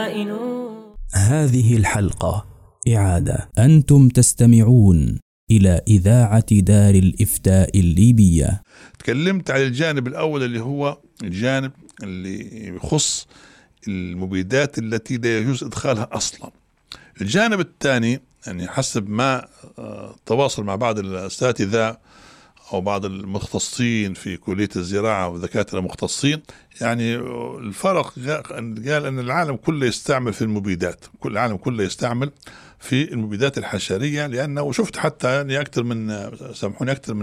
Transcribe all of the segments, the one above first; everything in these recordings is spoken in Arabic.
هذه الحلقة إعادة. أنتم تستمعون إلى إذاعة دار الإفتاء الليبية. تكلمت على الجانب الأول اللي هو الجانب اللي يخص المبيدات التي لا يجوز إدخالها أصلا. الجانب الثاني يعني حسب ما تواصل مع بعض الأساتذة أو بعض المختصين في كلية الزراعة ودكاترة مختصين، يعني الفرق قال أن العالم كله يستعمل في المبيدات، كل العالم كله يستعمل في المبيدات الحشرية، لأنه وشفت حتى يعني أكثر من سامحوني أكثر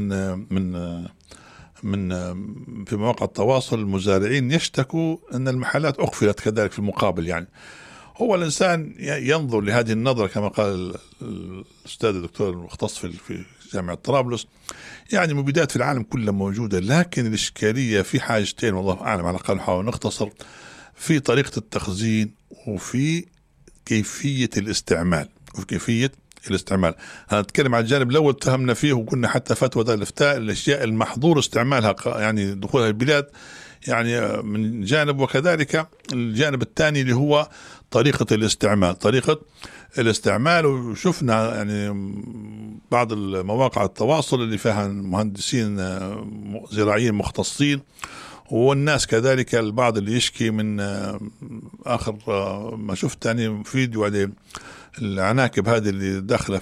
من في مواقع التواصل المزارعين يشتكوا أن المحلات أقفلت كذلك في المقابل. يعني هو الإنسان ينظر لهذه النظرة كما قال الأستاذ الدكتور المختص في جامعة طرابلس، يعني مبيدات في العالم كله موجودة، لكن الإشكالية في حاجتين والله أعلم، على الأقل نحاول نختصر، في طريقة التخزين وفي كيفية الاستعمال. هنتكلم عن الجانب الأول اتهمنا فيه وقلنا حتى فتوى دار الإفتاء الأشياء المحظور استعمالها يعني دخولها البلاد يعني من جانب، وكذلك الجانب الثاني اللي هو طريقة الاستعمال. وشفنا يعني بعض المواقع التواصل اللي فيها مهندسين زراعيين مختصين، والناس كذلك البعض اللي يشكي من آخر ما شفت يعني فيديو على العناكب هذه اللي داخلة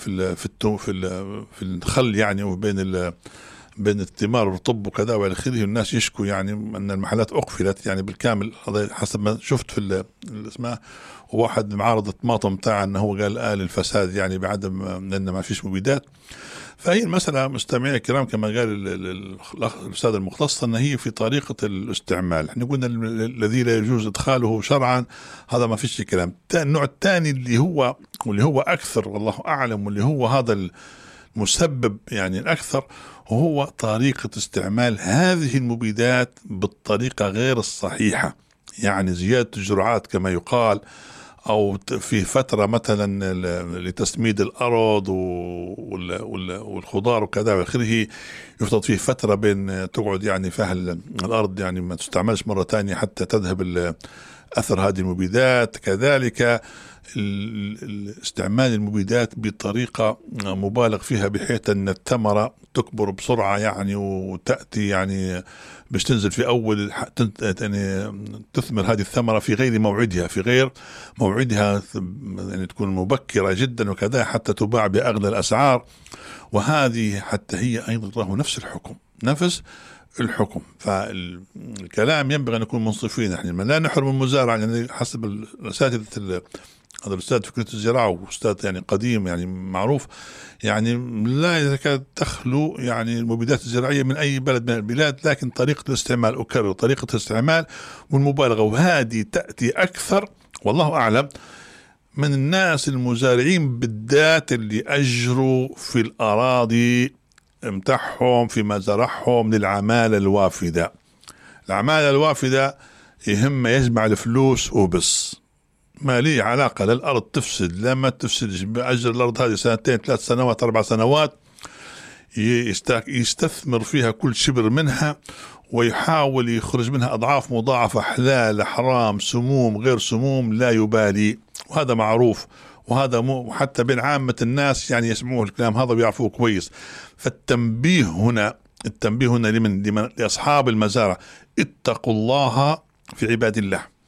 في الخل يعني، وبين بين الثمار والرطب وكذا والى اخره، الناس يشكوا يعني ان المحلات اقفلت يعني بالكامل. هذا حسب ما شفت في اسمه واحد معارض الطماطم بتاع انه هو قال الفساد يعني بعدم لان ما فيش مبيدات. فهي المسألة مستمعين الكرام كما قال الأستاذ المختص أن هي في طريقة الاستعمال. احنا قلنا الذي لا يجوز إدخاله شرعا هذا ما فيش كلام. النوع الثاني اللي هو أكثر والله أعلم، واللي هو هذا المسبب يعني الأكثر، وهو طريقة استعمال هذه المبيدات بالطريقة غير الصحيحة، يعني زيادة الجرعات كما يقال، أو في فترة مثلا لتسميد الأرض والخضار وكذا وآخره، يفترض فيه فترة بين تقعد يعني فيها الأرض يعني ما تستعملش مرة تانية حتى تذهب أثر هذه المبيدات. كذلك استعمال المبيدات بطريقة مبالغ فيها بحيث أن الثمرة تكبر بسرعة يعني وتأتي يعني باش تنزل في أول يعني تثمر هذه الثمرة في غير موعدها يعني تكون مبكرة جدا وكذا حتى تباع بأغلى الأسعار. وهذه حتى هي أيضا له نفس الحكم. فالكلام ينبغي أن نكون منصفين، احنا لا نحرم المزارع يعني حسب الأساتذة. هذا الأستاذ في كلية الزراعة وأستاذ يعني قديم يعني معروف، يعني لا يكاد تخلو يعني المبيدات الزراعية من أي بلد من البلاد، لكن طريقة الاستعمال أكرر طريقة الاستعمال والمبالغة، وهذه تأتي أكثر والله أعلم من الناس المزارعين بالذات اللي أجروا في الأراضي متاعهم فيما زرعهم للعمالة الوافدة. العمالة الوافدة يهم يجمع الفلوس وبس، ما لي علاقة للأرض تفسد لا ما تفسدش، بأجر الأرض هذه 2 3 سنوات 4 سنوات يستثمر فيها كل شبر منها ويحاول يخرج منها أضعاف مضاعفة، حلال حرام سموم غير سموم لا يبالي، وهذا معروف، وهذا حتى بين عامة الناس يعني يسمعوه الكلام هذا ويعرفوه كويس. فالتنبيه هنا لمن لأصحاب المزارع، اتقوا الله في عباد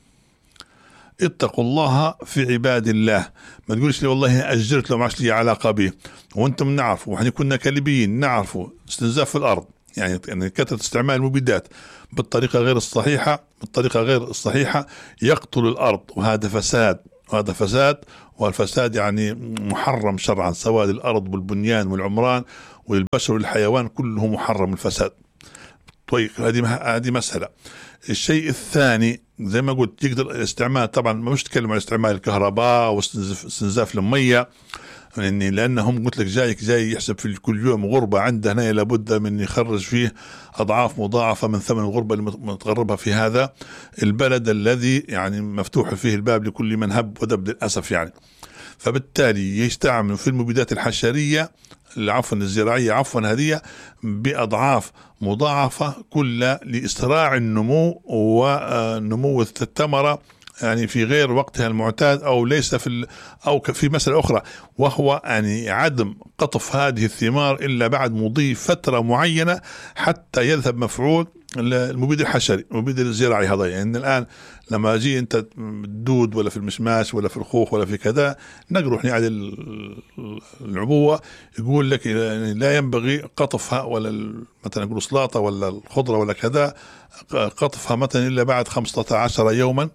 الله. ما تقولش لي والله أجرت لو ما عادش لي علاقة به، وانتم نعرفوا وإحنا كنا كليبيين نعرفوا استنزاف الأرض يعني كثرة استعمال المبيدات بالطريقة غير الصحيحة يقتل الأرض، وهذا فساد، والفساد يعني محرم شرعا، سواء للأرض والبنيان والعمران والبشر والحيوان كله محرم الفساد. طيب هذه مسألة. الشيء الثاني زي ما قلت يقدر الاستعمال، طبعا مش تكلم عن استعمال الكهرباء واستنزاف المية، يعني لأنهم قلت لك جاي يحسب في كل يوم غربة عنده هنا لابد من يخرج فيه أضعاف مضاعفة من ثمن الغربة اللي متغربها في هذا البلد الذي يعني مفتوح فيه الباب لكل من هب ودب للأسف يعني. فبالتالي يستعملوا في المبيدات الحشرية الزراعية هذه بأضعاف مضاعفة كل لإسراع النمو ونمو الثمرة يعني في غير وقتها المعتاد، أو ليس أو في مسألة أخرى، وهو يعني عدم قطف هذه الثمار إلا بعد مضي فترة معينة حتى يذهب مفعول المبيد الحشري، المبيد الزراعي هذا. يعني الآن لما أجي أنت تدود ولا في المشماش ولا في الخوخ ولا في كذا، نروح نعدل العبوة، يقول لك يعني لا ينبغي قطفها، ولا مثلا يقولوا سلاطة ولا الخضرة ولا كذا، قطفها مثلا إلا بعد 15 يوما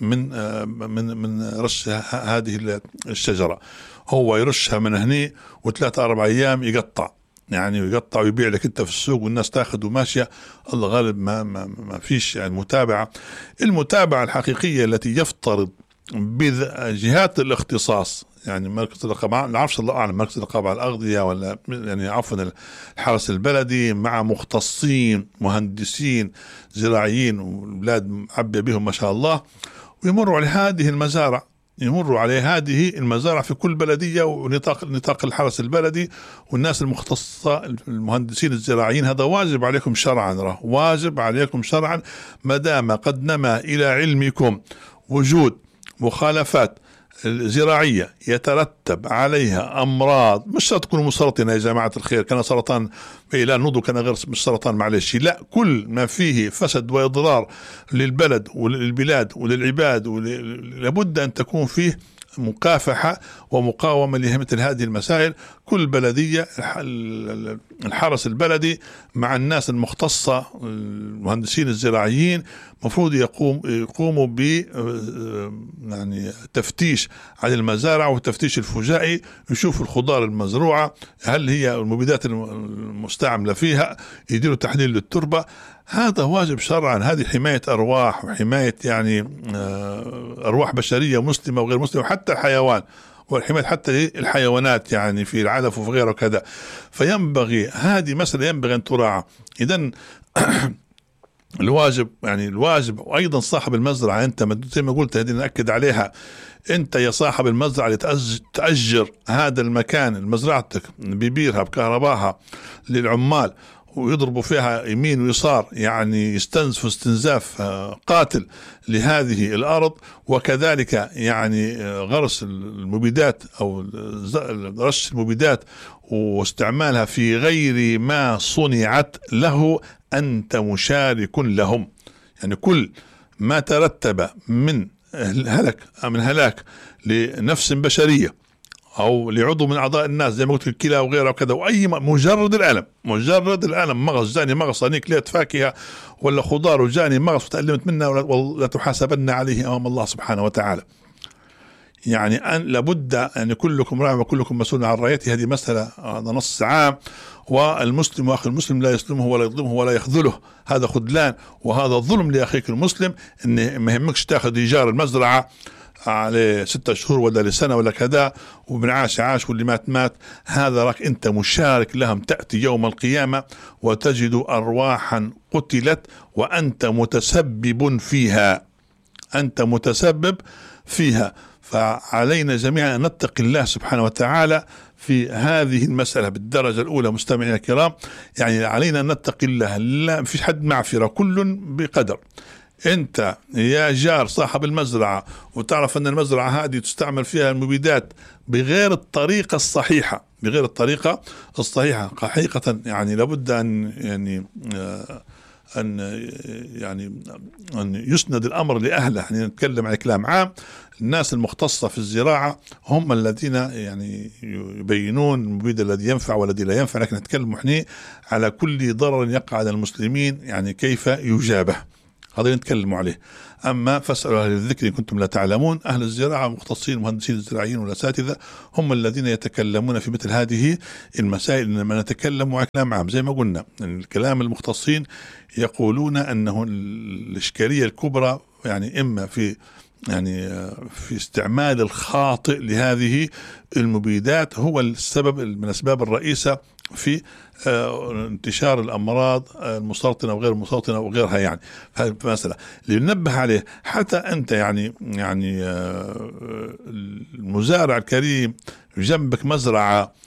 من رش هذه الشجرة. هو يرشها من هني و3 4 أيام يقطع، يعني يقطع ويبيع لك انت في السوق والناس تاخذ وماشيه. الله غالب ما فيش يعني متابعه. المتابعه الحقيقيه التي يفترض بجهات الاختصاص، يعني مركز الرقابه، لا نعرفش الله اعلم، مركز الرقابه على الاغذيه ولا يعني عفوا الحرس البلدي، مع مختصين مهندسين زراعيين والبلاد معبيه بهم ما شاء الله، ويمروا على هذه المزارع، يمروا على هذه المزارع في كل بلدية ونطاق الحرس البلدي والناس المختصة المهندسين الزراعيين. هذا واجب عليكم شرعا، واجب عليكم شرعا، ما دام قد نما إلى علمكم وجود مخالفات زراعية يترتب عليها أمراض، مش شرط تكونوا مسرطنة يا جماعة الخير، كان سرطان لا نضو، كان غير مش سرطان معلش، لا، كل ما فيه فسد وإضرار للبلد وللبلاد وللعباد، لابد أن تكون فيه مكافحة ومقاومة لمثل هذه المسائل. كل بلدية الحرس البلدي مع الناس المختصة المهندسين الزراعيين مفروض يقوموا ب يعني تفتيش على المزارع والتفتيش الفجائي، يشوفوا الخضار المزروعة هل هي المبيدات المستعملة فيها، يديروا تحليل للتربة. هذا واجب شرعا، هذه حماية أرواح وحماية يعني أرواح بشرية مسلمة وغير مسلمة، وحتى الحيوان، والحماية حتى الحيوانات يعني في العلف وفي غيره كذا. فينبغي هذه مسألة ينبغي أن تراعى. إذن الواجب وأيضا صاحب المزرعة، أنت زي ما قلت هذه نأكد عليها، أنت يا صاحب المزرعة اللي تأجر هذا المكان مزرعتك ببيرها بكهرباها للعمال ويضربوا فيها يمين ويسار، يعني يستنزفوا استنزاف قاتل لهذه الأرض، وكذلك يعني غرس المبيدات أو رش المبيدات واستعمالها في غير ما صنعت له، أنت مشارك لهم. يعني كل ما ترتب من هلاك لنفس بشرية أو لعضو من أعضاء الناس زي ما قلت الكلى وغيرها وكذا، وأي مجرد الألم مغص جاني مغص أنيك ليت فاكهة ولا خضار وجاني مغص وتألمت منها ولا تحاسبن عليه أمام الله سبحانه وتعالى. يعني أن لابد أن كلكم راع وكلكم مسؤول عن رعيته، هذه مسألة، هذا نص عام. والمسلم وأخي المسلم لا يسلمه ولا يظلمه ولا يخذله، هذا خذلان وهذا ظلم لأخيك المسلم. إن ما يهمكش تاخذ إيجار المزرعة على 6 شهور ولا لسنة ولا كذا، ومن عاش واللي مات، هذا راك أنت مشارك لهم. تأتي يوم القيامة وتجد أرواحا قتلت وأنت متسبب فيها. فعلينا جميعا أن نتقي الله سبحانه وتعالى في هذه المسألة بالدرجة الأولى. مستمعينا الكرام، يعني علينا أن نتقي الله، لا فيش حد معفرة، كل بقدر. أنت يا جار صاحب المزرعة وتعرف أن المزرعة هذه تستعمل فيها المبيدات بغير الطريقة الصحيحة حقيقة، يعني لابد أن يسند الأمر لأهله. يعني نتكلم عن كلام عام، الناس المختصة في الزراعة هم الذين يعني يبينون المبيد الذي ينفع والذي لا ينفع، لكن نتكلم احنا على كل ضرر يقع على المسلمين، يعني كيف يجابه، هذا نتكلم عليه. أما فاسألوا أهل الذكر إن كنتم لا تعلمون. أهل الزراعة مختصين، المهندسين الزراعيين والأساتذة هم الذين يتكلمون في مثل هذه المسائل. إنما نتكلم على كلام عام زي ما قلنا، الكلام المختصين يقولون أنه الإشكالية الكبرى يعني إما في استعمال الخاطئ لهذه المبيدات، هو السبب من الأسباب الرئيسة في انتشار الأمراض المسرطنة وغير المسرطنة وغيرها. يعني هذه مسألة اللي ننبه عليه. حتى أنت يعني المزارع الكريم جنبك مزرعة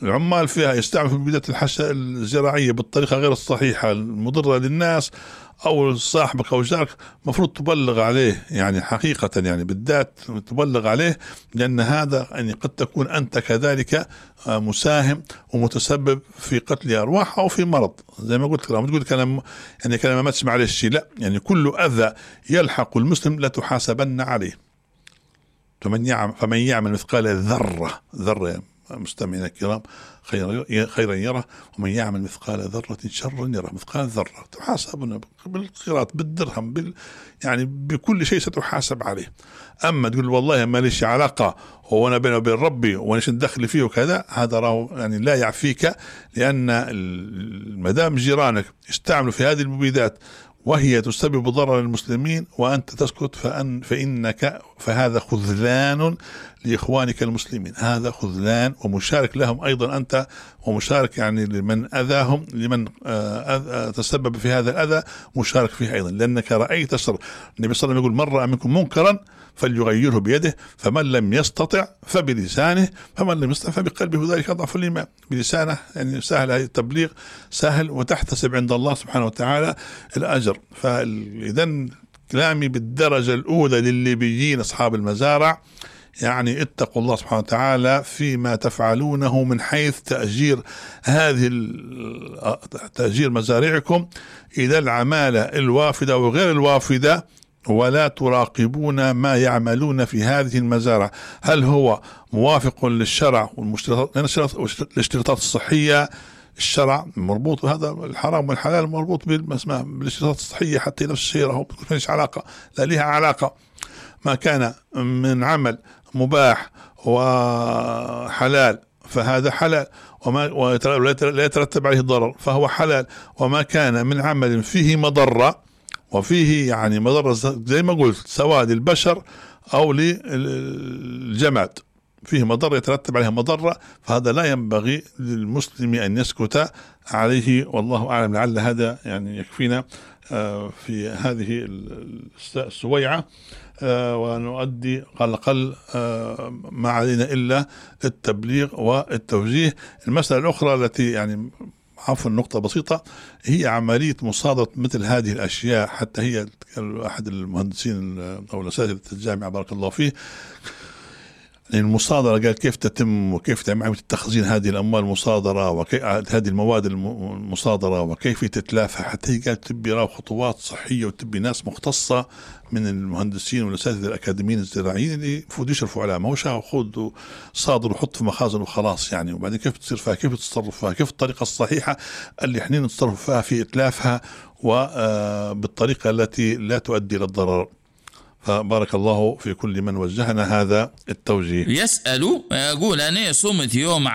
العمال فيها يستعملوا في المبيدات الزراعية بالطريقة غير الصحيحة المضرة للناس، أو صاحبك أو جارك مفروض تبلغ عليه، يعني حقيقة يعني بالذات تبلغ عليه، لأن هذا يعني قد تكون أنت كذلك مساهم ومتسبب في قتل أرواح أو في مرض. زي ما قلت لك، تقول كلام يعني كلام ما ماتش معلش، لا، يعني كل أذى يلحق المسلم لا تحاسبن عليه. فمن يعمل مثقال ذرة مستمعينا الكرام خيرا يره، ومن يعمل مثقال ذرة شرا يره. مثقال ذرة تحاسبنا بالقيراط بالدرهم يعني بكل شيء ستحاسب عليه. أما تقول والله ما ليش علاقة وانا بيني وبين ربي ونيش ندخل فيه وكذا، هذا راه يعني لا يعفيك، لأن مدام جيرانك يستعملوا في هذه المبيدات وهي تسبب ضرر للمسلمين وأنت تسكت، فهذا خذلان لإخوانك المسلمين، هذا خذلان ومشارك لهم أيضا أنت، ومشارك يعني لمن أذاهم، لمن تسبب في هذا الأذى مشارك فيه أيضا، لأنك رأيت الشر. النبي صلى الله عليه وسلم يقول: من رأى منكم منكرا فليغيره بيده، فمن لم يستطع فبلسانه، فمن لم يستطع فبقلبه، ذلك أضعف الإيمان. بلسانه يعني سهل، التبليغ سهل وتحتسب عند الله سبحانه وتعالى الأجر. فإذا كلامي بالدرجة الأولى للليبيين أصحاب المزارع، يعني اتقوا الله سبحانه وتعالى فيما تفعلونه من حيث تأجير مزارعكم إلى العمالة الوافدة وغير الوافدة، ولا تراقبون ما يعملون في هذه المزارع، هل هو موافق للشرع والاشتراطات الصحية. الشرع مربوط بهذا، الحرام والحلال مربوط بالاشتراطات الصحية، حتى نفس الشيء راهو مفيش علاقة، لا لها علاقة. ما كان من عمل مباح وحلال فهذا حلال، لا يترتب عليه ضرر فهو حلال، وما كان من عمل فيه مضرة وفيه يعني مضرة زي ما قلت سواء للبشر أو للجماد، فيه مضرة يترتب عليها مضرة، فهذا لا ينبغي للمسلم أن يسكت عليه. والله أعلم. لعل هذا يعني يكفينا في هذه السويعة، ونؤدي على الأقل ما علينا إلا التبليغ والتوجيه. المسألة الأخرى التي يعني عفوا نقطة بسيطة، هي عملية مصادرة مثل هذه الأشياء. حتى هي أحد المهندسين أو الأساتذة الجامعة بارك الله فيه، المصادرة قال كيف تتم وكيف تعمل عملية تخزين هذه الأموال المصادرة هذه المواد المصادرة وكيف تتلافى. حتى هي قال تبي خطوات صحية وتبي ناس مختصة من المهندسين والأساتذة الأكاديميين الزراعيين اللي يفوت يشرفوا على ما هوش خذ صادر وحط في مخازن وخلاص يعني. وبعدين كيف تصير فيها، كيف تتصرف فيها، كيف الطريقة الصحيحة اللي احنا نتصرف فيها في إتلافها وبالطريقة التي لا تؤدي للضرر. فبارك الله في كل من وجهنا هذا التوجيه. يسأل يقول: أنا صمت يوم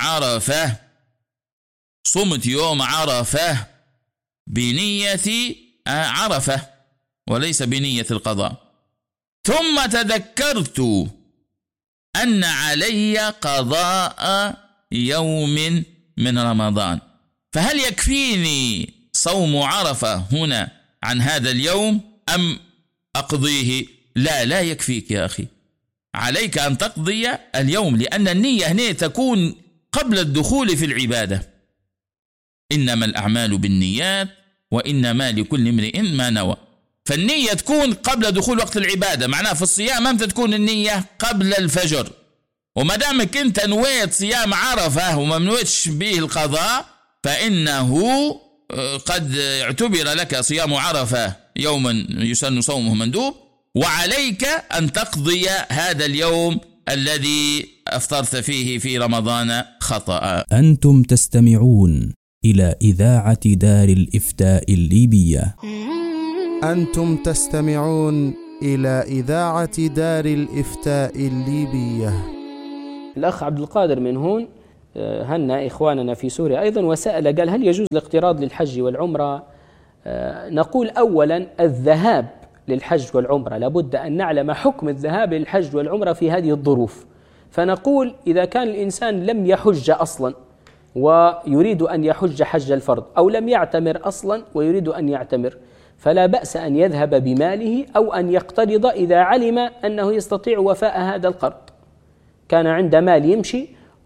عرفة بنية عرفة وليس بنية القضاء، ثم تذكرت أن علي قضاء يوم من رمضان، فهل يكفيني صوم عرفة هنا عن هذا اليوم أم أقضيه؟ لا يكفيك يا أخي، عليك أن تقضي اليوم، لأن النية هنا تكون قبل الدخول في العبادة. إنما الأعمال بالنيات وإنما لكل امرئ ما نوى، فالنية تكون قبل دخول وقت العبادة. معناه في الصيام أمتى تكون النية؟ قبل الفجر. وما دامك أنت نويت صيام عرفة وما نويتش به القضاء، فإنه قد اعتبر لك صيام عرفة يوما يسن صومه مندوب، وعليك أن تقضي هذا اليوم الذي أفطرت فيه في رمضان خطأ. أنتم تستمعون إلى إذاعة دار الإفتاء الليبية. أنتم تستمعون إلى إذاعة دار الإفتاء الليبية. الأخ عبد القادر من هون هنا إخواننا في سوريا أيضا وسأل، قال: هل يجوز الاقتراض للحج والعمرة؟ نقول أولا الذهاب للحج والعمرة لابد أن نعلم حكم الذهاب للحج والعمرة في هذه الظروف. فنقول إذا كان الإنسان لم يحج أصلا ويريد أن يحج حج الفرض، أو لم يعتمر أصلا ويريد أن يعتمر، فلا بأس أن يذهب بماله أو أن يقترض إذا علم أنه يستطيع وفاء هذا القرض. كان عنده مال يمشي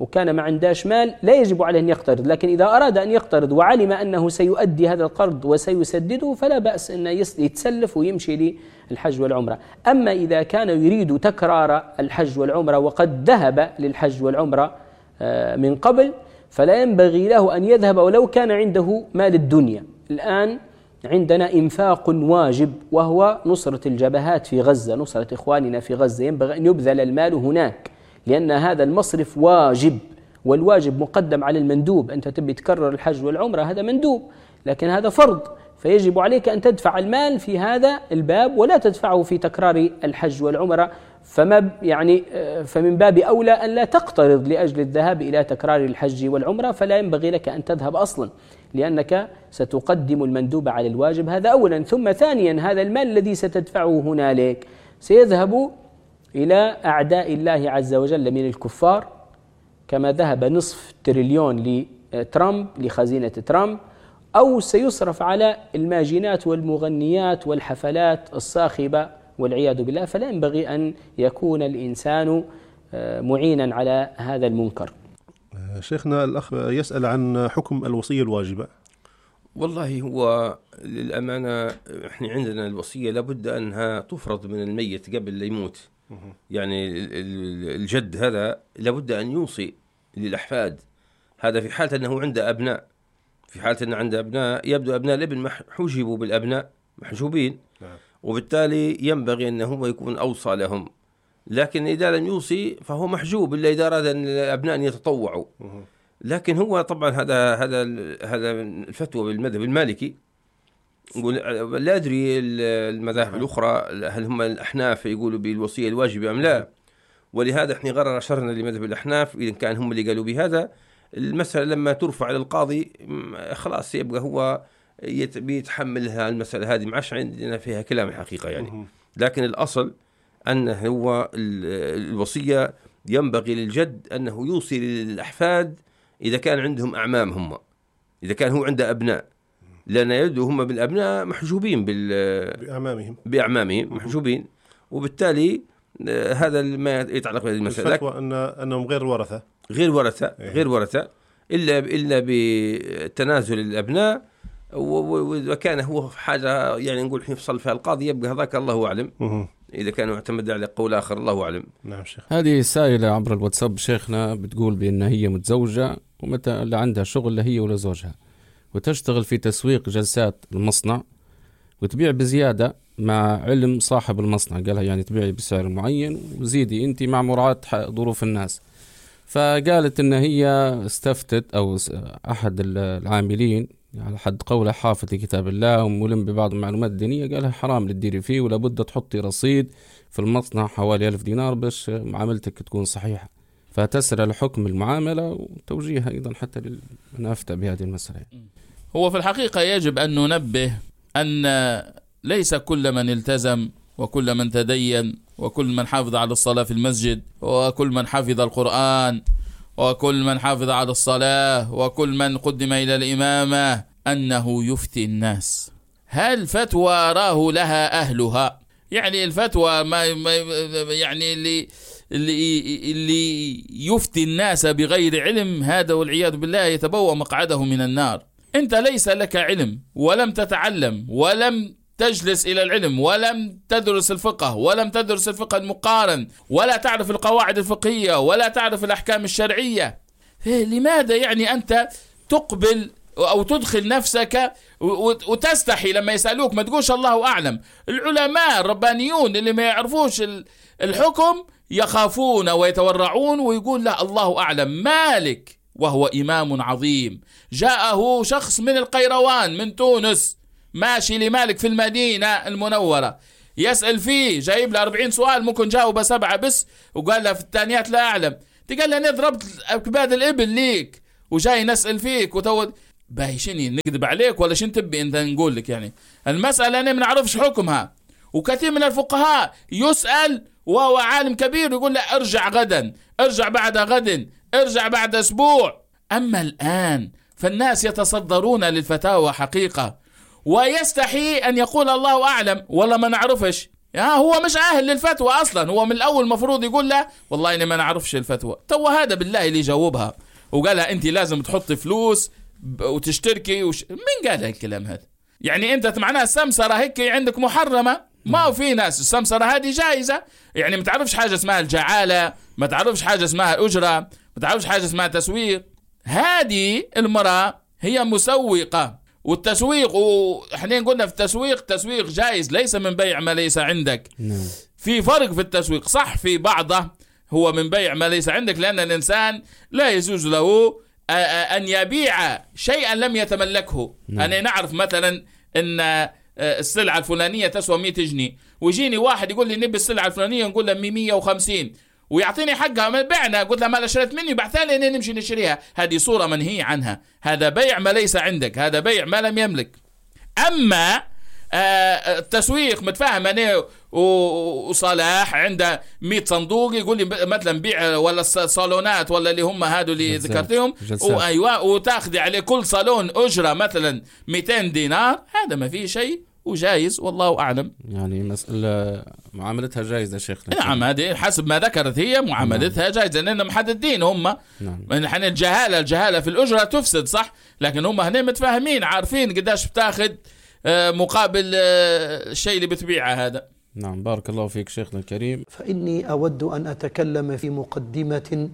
وكان ما عنداش مال لا يجب عليه أن يقترض، لكن إذا أراد أن يقترض وعلم أنه سيؤدي هذا القرض وسيسدده فلا بأس أن يتسلف ويمشي للحج والعمرة. أما إذا كان يريد تكرار الحج والعمرة وقد ذهب للحج والعمرة من قبل فلا ينبغي له أن يذهب ولو كان عنده مال الدنيا. الآن عندنا إنفاق واجب وهو نصرة الجبهات في غزة، نصرة إخواننا في غزة، ينبغي أن يبذل المال هناك لأن هذا المصرف واجب، والواجب مقدم على المندوب. أنت تبي تكرر الحج والعمرة هذا مندوب، لكن هذا فرض، فيجب عليك أن تدفع المال في هذا الباب ولا تدفعه في تكرار الحج والعمرة. فمن باب أولى أن لا تقترض لأجل الذهاب إلى تكرار الحج والعمرة، فلا ينبغي لك أن تذهب أصلا لأنك ستقدم المندوب على الواجب. هذا أولا. ثم ثانيا هذا المال الذي ستدفعه هنالك سيذهب إلى أعداء الله عز وجل من الكفار، كما ذهب نصف تريليون لترامب لخزينة ترامب، أو سيصرف على الماجنات والمغنيات والحفلات الصاخبة والعياذ بالله. فلا ينبغي أن يكون الإنسان معينا على هذا المنكر. شيخنا الأخ يسأل عن حكم الوصية الواجبة. والله هو للأمانة احنا عندنا الوصية لابد أنها تفرض من الميت قبل لا يموت. يعني الجد هذا لابد أن يوصي للأحفاد، هذا في حالة أنه عنده أبناء. في حالة أنه عنده أبناء يبدو أبناء الابن حجبوا بالأبناء محجوبين، وبالتالي ينبغي أنه يكون أوصى لهم. لكن إذا لم يوصي فهو محجوب إلا إذا أراد أن الأبناء أن يتطوعوا. لكن هو طبعا هذا الفتوى بالمذهب المالكي، لا أدري المذاهب الأخرى هل هم الأحناف يقولوا بالوصية الواجبة أم لا، ولهذا احنا غرر أشرنا لمذهب الأحناف إذا كان هم اللي قالوا بهذا. المسألة لما ترفع للقاضي خلاص يبقى هو بيتحملها المسألة هذه، معش عندنا فيها كلام الحقيقة يعني. لكن الأصل أنه هو الوصية ينبغي للجد أنه يوصي للأحفاد إذا كان عندهم أعمام هم، إذا كان هو عنده أبناء، لأن يبدو هم بالأبناء محجوبين بأعمامهم محجوبين، وبالتالي هذا ما يتعلق بهذه المسألة. الفتوى أنهم غير ورثة إلا بتنازل الأبناء، وإذا كان هو في حاجة يعني نقول يفصل فيها القاضي يبقى هذاك الله أعلم. إذا كان يعتمد على قول آخر الله أعلم. نعم شيخ. هذه سائلة عبر الواتساب شيخنا بتقول بأن هي متزوجة ومتى اللي عندها شغل هي ولا زوجها، وتشتغل في تسويق جلسات المصنع وتبيع بزيادة مع علم صاحب المصنع، قالها يعني تبيعي بسعر معين وزيدي أنت مع مراعاة ظروف الناس. فقالت إن هي استفتت أو أحد العاملين على حد قوله حافظ كتاب الله وملم ببعض المعلومات الدينية، قالها حرام للديري فيه ولا بد تحطي رصيد في المصنع حوالي 1000 دينار باش معاملتك تكون صحيحة. فتسأل على حكم المعاملة وتوجيهها أيضا حتى من أفتى بهذه المسألة. هو في الحقيقة يجب أن ننبه أن ليس كل من التزم وكل من تدين وكل من حافظ على الصلاة في المسجد وكل من حفظ القرآن وكل من حافظ على الصلاة وكل من قدم إلى الإمامة أنه يفتي الناس. هل فتوى راه لها أهلها؟ يعني الفتوى ما يعني اللي يفتي الناس بغير علم هذا والعياذ بالله يتبوأ مقعده من النار. أنت ليس لك علم ولم تتعلم ولم تجلس إلى العلم ولم تدرس الفقه ولم تدرس الفقه المقارن ولا تعرف القواعد الفقهية ولا تعرف الأحكام الشرعية. لماذا يعني أنت تقبل أو تدخل نفسك وتستحي لما يسألوك ما تقولش الله أعلم؟ العلماء الربانيون اللي ما يعرفوش الحكم يخافون ويتورعون ويقول لا الله أعلم. مالك وهو إمام عظيم جاءه شخص من القيروان من تونس ماشي لمالك في المدينة المنورة يسأل فيه، جايب له 40 سؤال ممكن جاوب 7 بس، وقال له في الثانيات لا أعلم. تقال له أنا ضربت أكباد الإبل ليك وجاي نسأل فيك وتود باهي شني نكذب عليك ولا شن تبي أنت نقول لك؟ يعني المسألة أنا ما نعرفش حكمها. وكثير من الفقهاء يسأل وهو عالم كبير يقول له ارجع غدا، ارجع بعد غد، ارجع بعد أسبوع. أما الآن فالناس يتصدرون للفتاوى حقيقة ويستحي أن يقول الله أعلم والله ما نعرفش. هو مش أهل للفتوى أصلا، هو من الأول مفروض يقول له والله أنا ما نعرفش الفتوى. تو هذا بالله اللي جاوبها وقالها أنت لازم تحط فلوس وتشتركي مين قال الكلام هذا؟ يعني أنت معناها السمسرة هيك عندك محرمة؟ ما هو في ناس السمسرة هذه جائزة، يعني ما تعرفش حاجة اسمها الجعالة، ما تعرفش حاجة اسمها الأجرة، ما تعرفش حاجة اسمها تسويق. هذه المرأة هي مسوقة، والتسويق وإحنا قلنا في التسويق تسويق جائز ليس من بيع ما ليس عندك. في فرق في التسويق، صح في بعضه هو من بيع ما ليس عندك، لأن الإنسان لا يجوز له أن يبيع شيئا لم يتملكه. أنا نعرف مثلا أن السلعة الفلانية تسوى 100 جنيه، ويجيني واحد يقول لي نبي السلعة الفلانية، نقول له 150 ويعطيني حقها، ما بعنا، قلت له ما شريت مني بعثالي أن نمشي نشتريها. هذه صورة منهي عنها، هذا بيع ما ليس عندك، هذا بيع ما لم يملك. أما التسويق متفاهم أنا وصلاح عنده 100 صندوق، يقول لي مثلا بيع ولا الصالونات ولا اللي هم هادو اللي ذكرتهم، وأيوة وتاخذي عليه كل صالون أجرة مثلا 200 دينار، هذا ما فيه شيء وجايز والله أعلم. يعني مسألة معاملتها جايزة شيخنا. نعم، هذه حسب ما ذكرت هي معاملتها جايزة، لأن محددين هم. نحن الجهالة في الأجرة تفسد صح، لكن هم هنا متفاهمين عارفين قداش بتاخذ مقابل الشيء اللي بتبيعه هذا. نعم، بارك الله فيك شيخنا الكريم. فإني أود أن أتكلم في مقدمة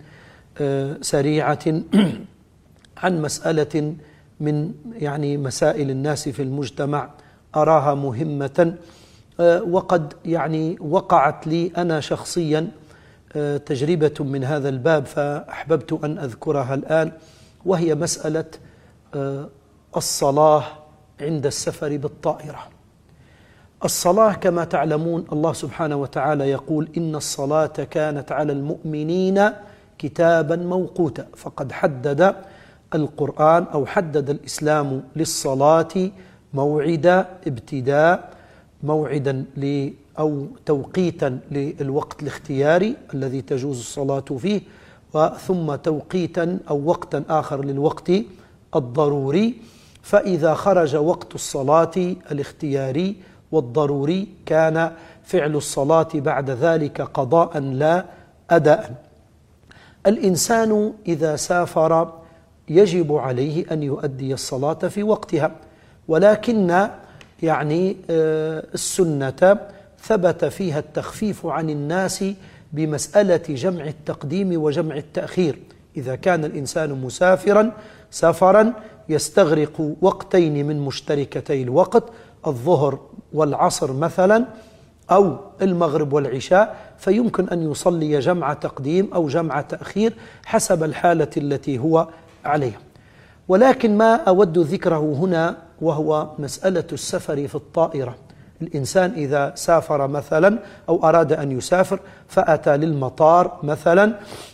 سريعة عن مسألة من يعني مسائل الناس في المجتمع أراها مهمة، وقد يعني وقعت لي أنا شخصيا تجربة من هذا الباب فأحببت أن أذكرها الآن، وهي مسألة الصلاة عند السفر بالطائرة. الصلاة كما تعلمون الله سبحانه وتعالى يقول إن الصلاة كانت على المؤمنين كتابا موقوتا، فقد حدد القرآن أو حدد الإسلام للصلاة موعد ابتداء، موعدا أو توقيتا للوقت الاختياري الذي تجوز الصلاة فيه، ثم توقيتا أو وقتا آخر للوقت الضروري. فإذا خرج وقت الصلاة الاختياري والضروري كان فعل الصلاة بعد ذلك قضاء لا أداء. الإنسان إذا سافر يجب عليه أن يؤدي الصلاة في وقتها، ولكن يعني السنة ثبت فيها التخفيف عن الناس بمسألة جمع التقديم وجمع التأخير. إذا كان الإنسان مسافرا سفرا يستغرق وقتين من مشتركتي الوقت، الظهر والعصر مثلا أو المغرب والعشاء، فيمكن أن يصلي جمع تقديم أو جمع تأخير حسب الحالة التي هو عليها. ولكن ما أود ذكره هنا وهو مسألة السفر في الطائرة. الإنسان إذا سافر مثلا أو أراد أن يسافر فأتى للمطار مثلا،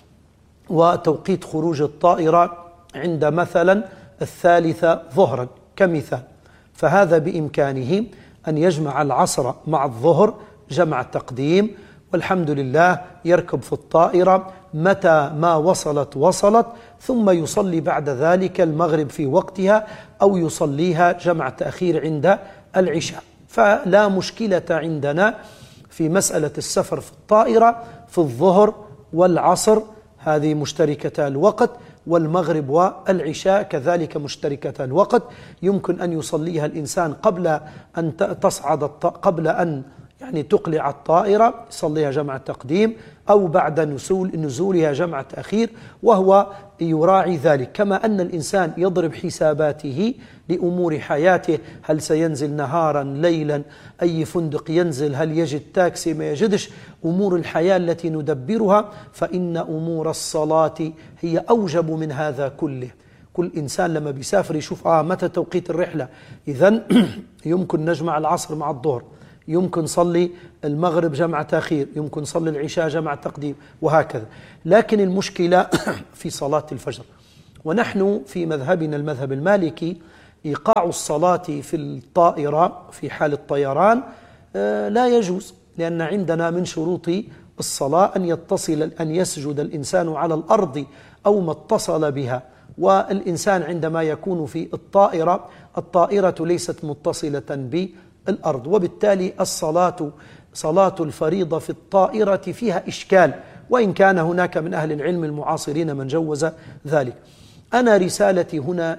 وتوقيت خروج الطائرة عند مثلا 3 ظهرا كمثال، فهذا بإمكانه أن يجمع العصر مع الظهر جمع تقديم، والحمد لله يركب في الطائرة متى ما وصلت، ثم يصلي بعد ذلك المغرب في وقتها أو يصليها جمع تأخير عند العشاء. فلا مشكلة عندنا في مسألة السفر في الطائرة في الظهر والعصر، هذه مشتركة الوقت، والمغرب والعشاء كذلك مشتركة الوقت، يمكن أن يصليها الإنسان قبل أن تصعد قبل أن يعني تقلع الطائرة يصليها جمع تقديم، أو بعد نزولها جمع تأخير، وهو يراعي ذلك. كما أن الإنسان يضرب حساباته لأمور حياته، هل سينزل نهارا ليلا، أي فندق ينزل، هل يجد تاكسي ما يجدش، أمور الحياة التي ندبرها، فإن أمور الصلاة هي أوجب من هذا كله. كل إنسان لما بيسافر يشوف متى توقيت الرحلة، إذن يمكن نجمع العصر مع الظهر، يمكن صلي المغرب جمع تأخير، يمكن صلي العشاء جمع تقديم، وهكذا. لكن المشكلة في صلاة الفجر، ونحن في مذهبنا المذهب المالكي إيقاع الصلاة في الطائرة في حال الطيران لا يجوز، لأن عندنا من شروط الصلاة أن يسجد الإنسان على الأرض أو ما اتصل بها، والإنسان عندما يكون في الطائرة ليست متصلة بالأرض، وبالتالي الصلاة صلاة الفريضة في الطائرة فيها إشكال، وإن كان هناك من أهل العلم المعاصرين من جوز ذلك. أنا رسالتي هنا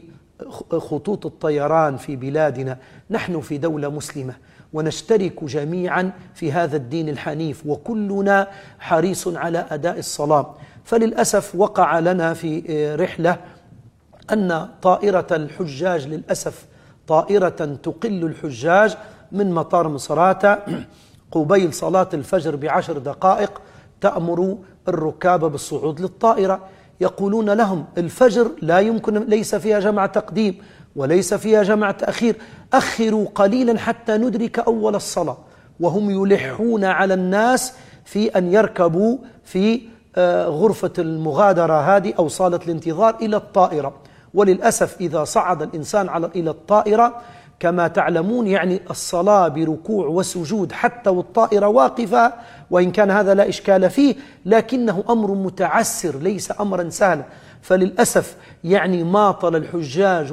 لخطوط الطيران في بلادنا، نحن في دولة مسلمة ونشترك جميعا في هذا الدين الحنيف، وكلنا حريص على أداء الصلاة. فللأسف وقع لنا في رحلة أن طائرة الحجاج، للأسف طائرة تقل الحجاج من مطار مصراتة قبيل صلاة الفجر ب10 دقائق تأمر الركاب بالصعود للطائرة. يقولون لهم الفجر لا يمكن، ليس فيها جمع تقديم وليس فيها جمع تأخير، أخروا قليلا حتى ندرك أول الصلاة، وهم يلحون على الناس في أن يركبوا في غرفة المغادرة هذه أو صالة الانتظار إلى الطائرة. وللأسف إذا صعد الإنسان إلى الطائرة كما تعلمون يعني الصلاة بركوع وسجود حتى والطائرة واقفة، وإن كان هذا لا إشكال فيه، لكنه أمر متعسر ليس أمرا سهلا. فللأسف يعني ماطل الحجاج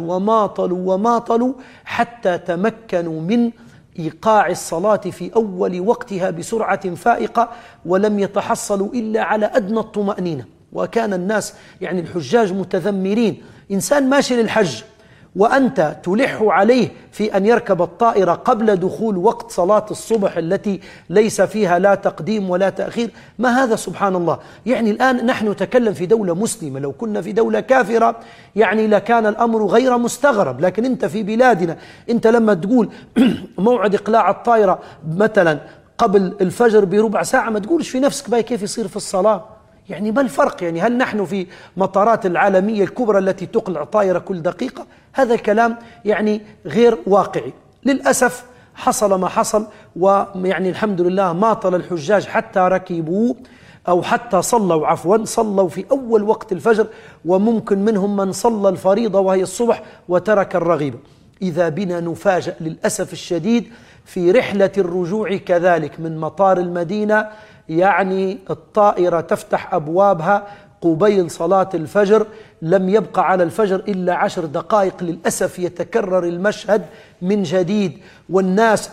وماطلوا حتى تمكنوا من إيقاع الصلاة في أول وقتها بسرعة فائقة، ولم يتحصلوا إلا على أدنى الطمأنينة. وكان الناس يعني الحجاج متذمرين، إنسان ماشي للحج وأنت تلح عليه في أن يركب الطائرة قبل دخول وقت صلاة الصبح التي ليس فيها لا تقديم ولا تأخير، ما هذا سبحان الله. يعني الآن نحن نتكلم في دولة مسلمة، لو كنا في دولة كافرة يعني لكان الأمر غير مستغرب، لكن أنت في بلادنا أنت لما تقول موعد إقلاع الطائرة مثلا قبل الفجر بربع ساعة، ما تقولش في نفسك بقى كيف يصير في الصلاة؟ يعني ما الفرق؟ يعني هل نحن في مطارات العالمية الكبرى التي تقلع طائرة كل دقيقة؟ هذا الكلام يعني غير واقعي. للأسف حصل ما حصل، ويعني الحمد لله ماطل الحجاج حتى ركبوا أو حتى صلوا في أول وقت الفجر، وممكن منهم من صلى الفريضة وهي الصبح وترك الرغيبة. إذا بنا نفاجأ للأسف الشديد في رحلة الرجوع كذلك من مطار المدينة، يعني الطائرة تفتح أبوابها قبيل صلاة الفجر، لم يبقى على الفجر إلا 10 دقائق. للأسف يتكرر المشهد من جديد، والناس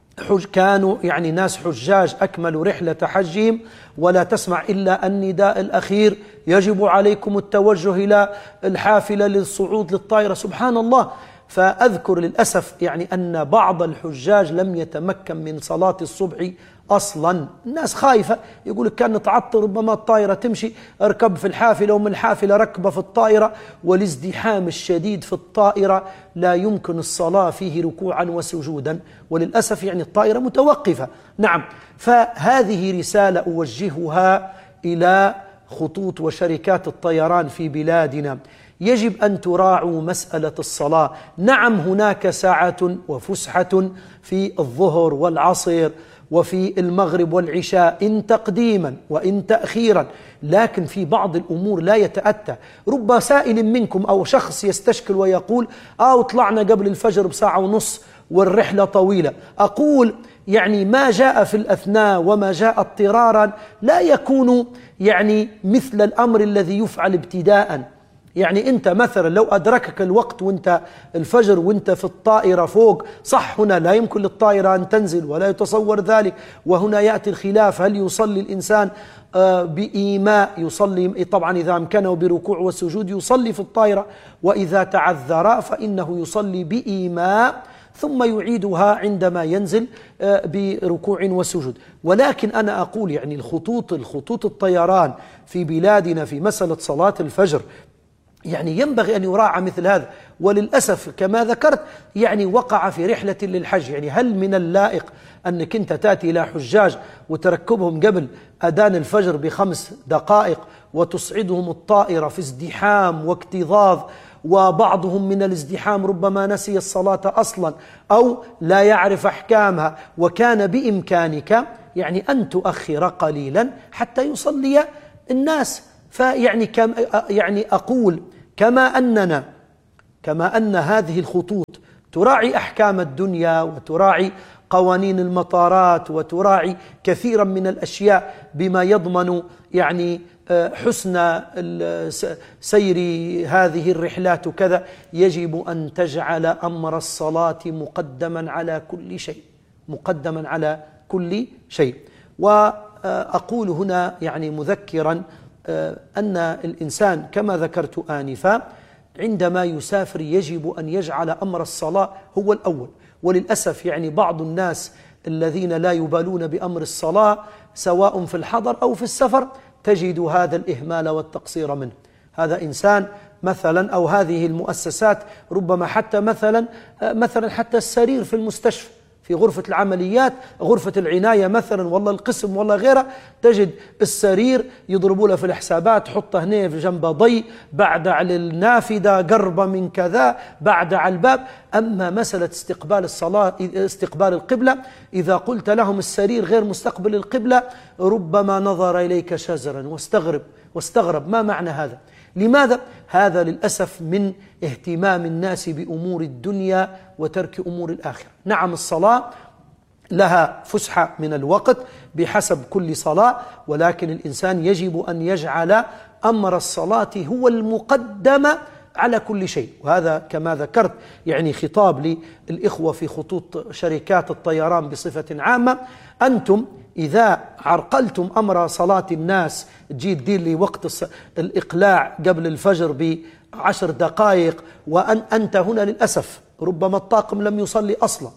كانوا يعني ناس حجاج أكملوا رحلة حجهم، ولا تسمع إلا النداء الأخير: يجب عليكم التوجه إلى الحافلة للصعود للطائرة. سبحان الله. فأذكر للأسف يعني أن بعض الحجاج لم يتمكن من صلاة الصبح أصلا. الناس خايفة، يقول لك كان نتعطل ربما الطائرة تمشي، اركب في الحافلة، ومن الحافلة ركبة في الطائرة، والازدحام الشديد في الطائرة لا يمكن الصلاة فيه ركوعا وسجودا، وللأسف يعني الطائرة متوقفة. نعم، فهذه رسالة أوجهها إلى خطوط وشركات الطيران في بلادنا، يجب أن تراعوا مسألة الصلاة. نعم هناك ساعة وفسحة في الظهر والعصر وفي المغرب والعشاء، إن تقديما وإن تأخيرا، لكن في بعض الأمور لا يتأتى. رب سائل منكم أو شخص يستشكل ويقول: طلعنا قبل الفجر بساعة ونص والرحلة طويلة. أقول يعني ما جاء في الأثناء وما جاء اضطرارا لا يكون يعني مثل الأمر الذي يفعل ابتداء. يعني أنت مثلا لو أدركك الوقت وأنت الفجر وأنت في الطائرة فوق، صح هنا لا يمكن للطائرة أن تنزل ولا يتصور ذلك، وهنا يأتي الخلاف: هل يصلي الإنسان بإيماء؟ يصلي طبعا إذا أمكنه بركوع والسجود يصلي في الطائرة، وإذا تعذر فإنه يصلي بإيماء ثم يعيدها عندما ينزل بركوع وسجود. ولكن أنا أقول يعني الخطوط الطيران في بلادنا في مسألة صلاة الفجر يعني ينبغي أن يراعى مثل هذا. وللأسف كما ذكرت يعني وقع في رحلة للحج. يعني هل من اللائق أنك أنت تأتي إلى حجاج وتركبهم قبل أذان الفجر ب5 دقائق وتصعدهم الطائرة في ازدحام واكتظاظ، وبعضهم من الازدحام ربما نسي الصلاة أصلا أو لا يعرف أحكامها، وكان بإمكانك يعني أن تؤخر قليلا حتى يصلي الناس. فيعني يعني أقول كما أن هذه الخطوط تراعي أحكام الدنيا وتراعي قوانين المطارات وتراعي كثيرا من الأشياء بما يضمن يعني حسن سير هذه الرحلات وكذا، يجب أن تجعل أمر الصلاة مقدما على كل كل شيء. وأقول هنا يعني مذكرا أن الإنسان كما ذكرت آنفا عندما يسافر يجب أن يجعل أمر الصلاة هو الأول. وللأسف يعني بعض الناس الذين لا يبالون بأمر الصلاة سواء في الحضر أو في السفر تجد هذا الإهمال والتقصير منه. هذا إنسان مثلا أو هذه المؤسسات ربما حتى مثلا حتى السرير في المستشفى في غرفة العمليات غرفة العناية مثلا والله القسم والله غيره تجد السرير يضربوا له في الحسابات حطه هنا في جنبه ضي بعد على النافذة قربة من كذا بعد على الباب. أما مسألة استقبال الصلاة استقبال القبلة إذا قلت لهم السرير غير مستقبل القبلة ربما نظر إليك شزرا واستغرب ما معنى هذا؟ لماذا؟ هذا للأسف من اهتمام الناس بأمور الدنيا وترك أمور الآخرة. نعم الصلاة لها فسحة من الوقت بحسب كل صلاة، ولكن الإنسان يجب أن يجعل أمر الصلاة هو المقدم على كل شيء. وهذا كما ذكرت يعني خطاب للإخوة في خطوط شركات الطيران بصفة عامة. أنتم إذا عرقلتم أمر صلاة الناس تجي تدير لي وقت الإقلاع قبل الفجر ب10 دقائق وأنت هنا للأسف ربما الطاقم لم يصلي أصلا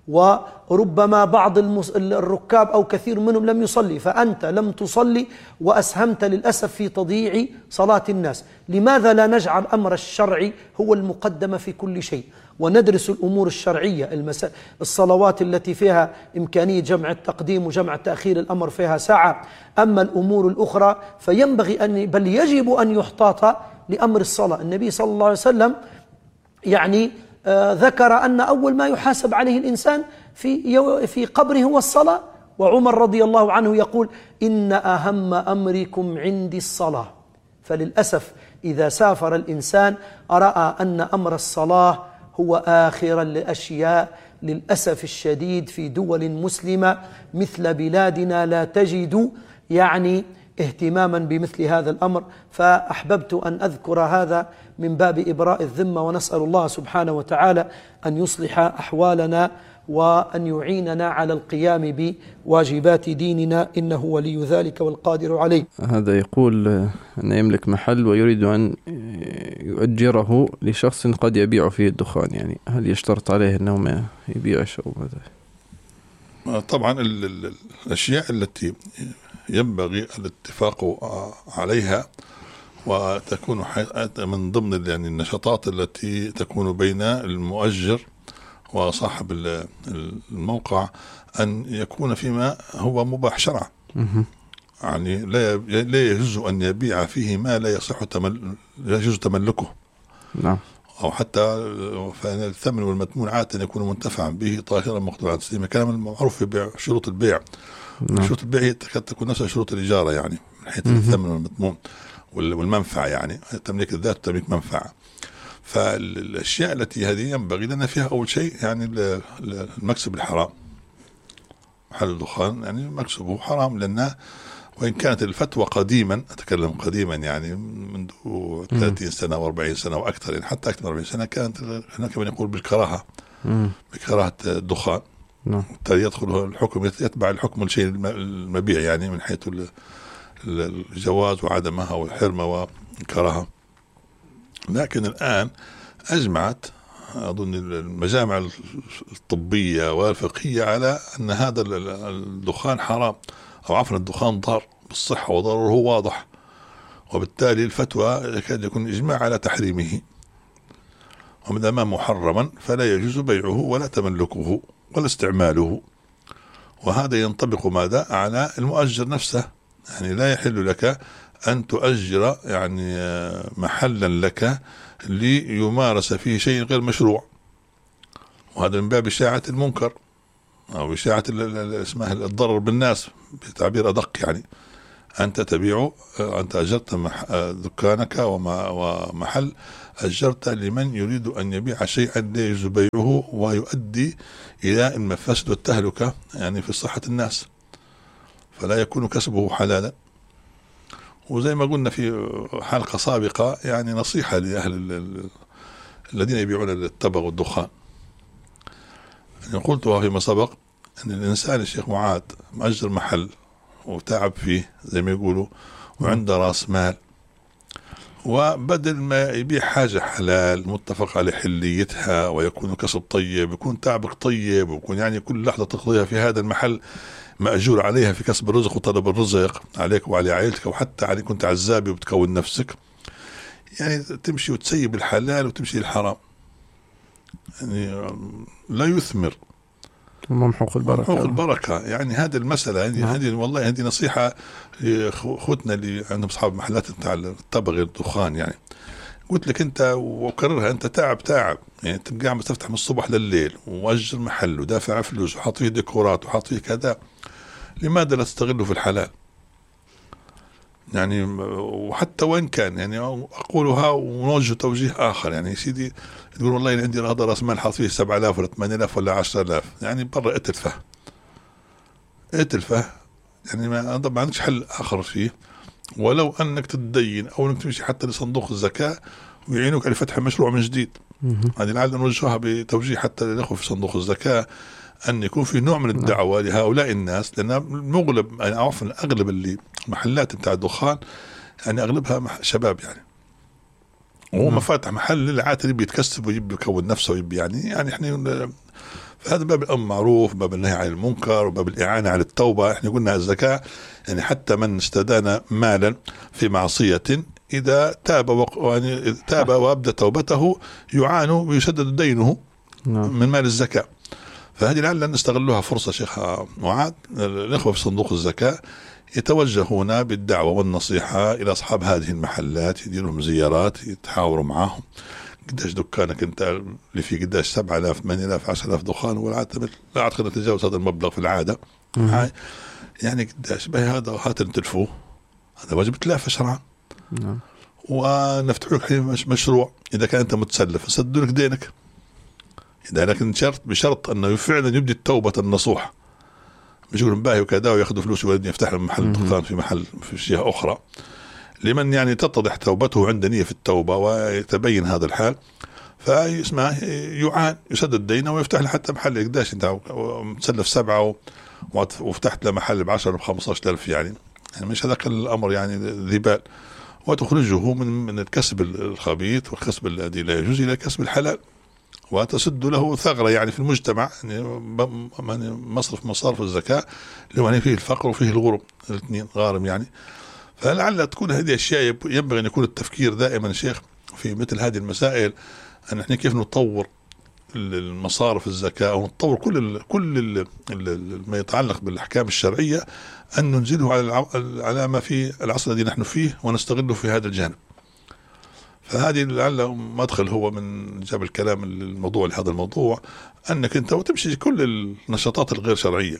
وربما بعض الركاب أو كثير منهم لم يصلي، فأنت لم تصلي وأسهمت للأسف في تضييع صلاة الناس. لماذا لا نجعل أمر الشرع هو المقدم في كل شيء وندرس الأمور الشرعية الصلوات التي فيها إمكانية جمع التقديم وجمع التأخير الأمر فيها ساعة. أما الأمور الأخرى فينبغي بل يجب أن يحتاط لأمر الصلاة. النبي صلى الله عليه وسلم يعني ذكر أن أول ما يحاسب عليه الإنسان في قبره هو الصلاة. وعمر رضي الله عنه يقول إن أهم أمركم عندي الصلاة. فللأسف إذا سافر الإنسان رأى أن أمر الصلاة هو آخر الأشياء. للأسف الشديد في دول مسلمة مثل بلادنا لا تجد يعني اهتماما بمثل هذا الأمر. فأحببت أن أذكر هذا من باب إبراء الذمة، ونسأل الله سبحانه وتعالى أن يصلح أحوالنا وأن يعيننا على القيام بواجبات ديننا إنه ولي ذلك والقادر عليه. هذا يقول أن يملك محل ويريد أن يؤجره لشخص قد يبيع فيه الدخان، يعني هل يشترط عليه أنه ما يبيعش أو ماذا؟ طبعا الأشياء التي ينبغي الاتفاق عليها وتكون من ضمن يعني النشاطات التي تكون بين المؤجر وصاحب الموقع أن يكون فيما هو مباح شرعا. يعني لا يجوز أن يبيع فيه ما لا يجوز تملكه. نعم. أو حتى فإن الثمن والمتمون عادة يكون منتفعا به طاهرا مقطوعا تسليما. كلام المعروف في بيع شروط البيع. نعم. شروط البيع هي تكون نفس شروط الإجارة يعني من حيث الثمن والمتمون والمنفعة، يعني تمليك الذات وتمليك منفعة. فالأشياء التي هذه ينبغي لنا فيها أول شيء يعني المكسب الحرام. محل الدخان يعني مكسبه حرام، لأنه وإن كانت الفتوى قديما، أتكلم قديما يعني منذ 30 سنة و40 سنة وأكثر، يعني حتى أكثر من 40 سنة كانت هناك من يقول بالكراهة بكراهة الدخان. بالتالي يدخل الحكم يتبع الحكم الشيء المبيع يعني من حيث الجواز وعدمها والحرمة والكراهة. لكن الآن أجمعت أظن المجامع الطبية والفقهية على أن هذا الدخان حرام، أو عفوا الدخان ضار بالصحة وضرره واضح، وبالتالي الفتوى يكاد يكون إجماع على تحريمه. ومن ما محرما فلا يجوز بيعه ولا تملكه ولا استعماله. وهذا ينطبق ماذا على المؤجر نفسه. يعني لا يحل لك أن تؤجر يعني محلا لك ليمارس فيه شيء غير مشروع، وهذا من باب إشاعة المنكر أو إشاعة اسمها الضرر بالناس بتعبير أدق. يعني أنت تبيع، أنت أجرت دكانك ومحل أجرت لمن يريد أن يبيع شيئا لا يجوز بيعه ويؤدي إلى المفاسد والتهلكة يعني في صحة الناس، فلا يكون كسبه حلالا. وزي ما قلنا في حلقة سابقة يعني نصيحة لأهل الذين يبيعون التبغ والدخان، يعني قلتها فيما سبق أن الإنسان الشيخ معاذ مأجر محل وتعب فيه زي ما يقولوا وعنده رأس مال، وبدل ما يبيع حاجة حلال متفق على حليتها ويكون كسب طيب، يكون تعبك طيب، ويكون يعني كل لحظة تقضيها في هذا المحل مأجور عليها في كسب الرزق وطلب الرزق عليك وعلى عائلتك، وحتى عليك كنت عزابي وبتكون نفسك، يعني تمشي وتسيب الحلال وتمشي الحرام، يعني لا يثمر، ممحوق البركة. ممحوق البركة. يعني هذه المسألة، هذه والله هذه نصيحة لأخوتنا اللي عندهم أصحاب محلات بتاع الطبغ الدخان. يعني قلت لك أنت وكررها، أنت تعب يعني تبقى عم تفتح من الصبح لليل ومؤجر محل ودافع فلوس وحاط فيه ديكورات وحاط فيه كذا، لماذا لا تستغله في الحلال؟ يعني وحتى وين كان، يعني أقولها ونوجه توجيه آخر، يعني سيدي تقول والله عندي هذا رأس مال حاط فيه 7000 ولا 8000 ولا 10000، يعني برا اتلفه يعني ما عندكش حل آخر فيه، ولو أنك تتدين أو أنك تمشي حتى لصندوق الزكاة ويعينوك على فتح مشروع من جديد. هذه العادة نوجهها بتوجيه حتى للأخوة في صندوق الزكاة، أن يكون في نوع من الدعوة لهؤلاء الناس، لأن المغلب يعني عفوا أغلب اللي محلات بتاع الدخان يعني أغلبها شباب، يعني وهو ما فاتح محل للعاتل بيتكسب ويبي يكون نفسه ويبي يعني احنا فهذا باب الأمر معروف، باب النهي عن المنكر، وباب الإعانة على التوبة. احنا قلنا الزكاة يعني حتى من استدان مالا في معصية إذا تاب وأبدى توبته يعان ويسدد دينه من مال الزكاة. فهذه لعل نستغلها فرصة شيخ معاذ، الإخوة في صندوق الزكاة يتوجهون بالدعوة والنصيحة إلى أصحاب هذه المحلات، يديرهم زيارات، يتحاوروا معهم، قداش دكانك أنت اللي فيه قداش 7000 8000 10000 دخان، والعادة لا أعتقد أن تتجاوز هذا المبلغ في العادة، يعني قداش به هذا وهات نتلفوه، هذا واجب تلافى شرعا. ونفتح لك مشروع إذا كان أنت متسلف نسدوا لك دينك، إذا لكن بشرط أنه فعلا يبدي التوبة النصوح، مش يقولون باهي وكذا ويأخذوا فلوس ويردون يفتح لهم محل دخان في محل في جهة أخرى. لمن يعني تتضح توبته عند نية في التوبة ويتبين هذا الحال، فاسمه يعان يسدد دينه ويفتح له حتى محل قداش أنت متسلف 7 وفتحت له محل ب10 ب15,000، يعني مش هذاك الأمر يعني ذي بال، وتخرجه من الكسب الخبيث والكسب الذي لا يجوز إلى كسب الحلال، وتسد له ثغرة يعني في المجتمع، يعني مصارف الزكاة اللي يعني فيه الفقر وفيه الغرب الاثنين غارم يعني. فلعل تكون هذه أشياء ينبغي أن يكون التفكير دائما شيخ في مثل هذه المسائل، أن احنا كيف نطور المصارف الزكاة أو نطور كل ما يتعلق بالأحكام الشرعية، أن ننزله على ما في العصر الذي نحن فيه ونستغله في هذا الجانب. فهذه لعل مدخل هو من جاب الكلام الموضوع لهذا الموضوع، أنك أنت وتمشي كل النشاطات الغير شرعية،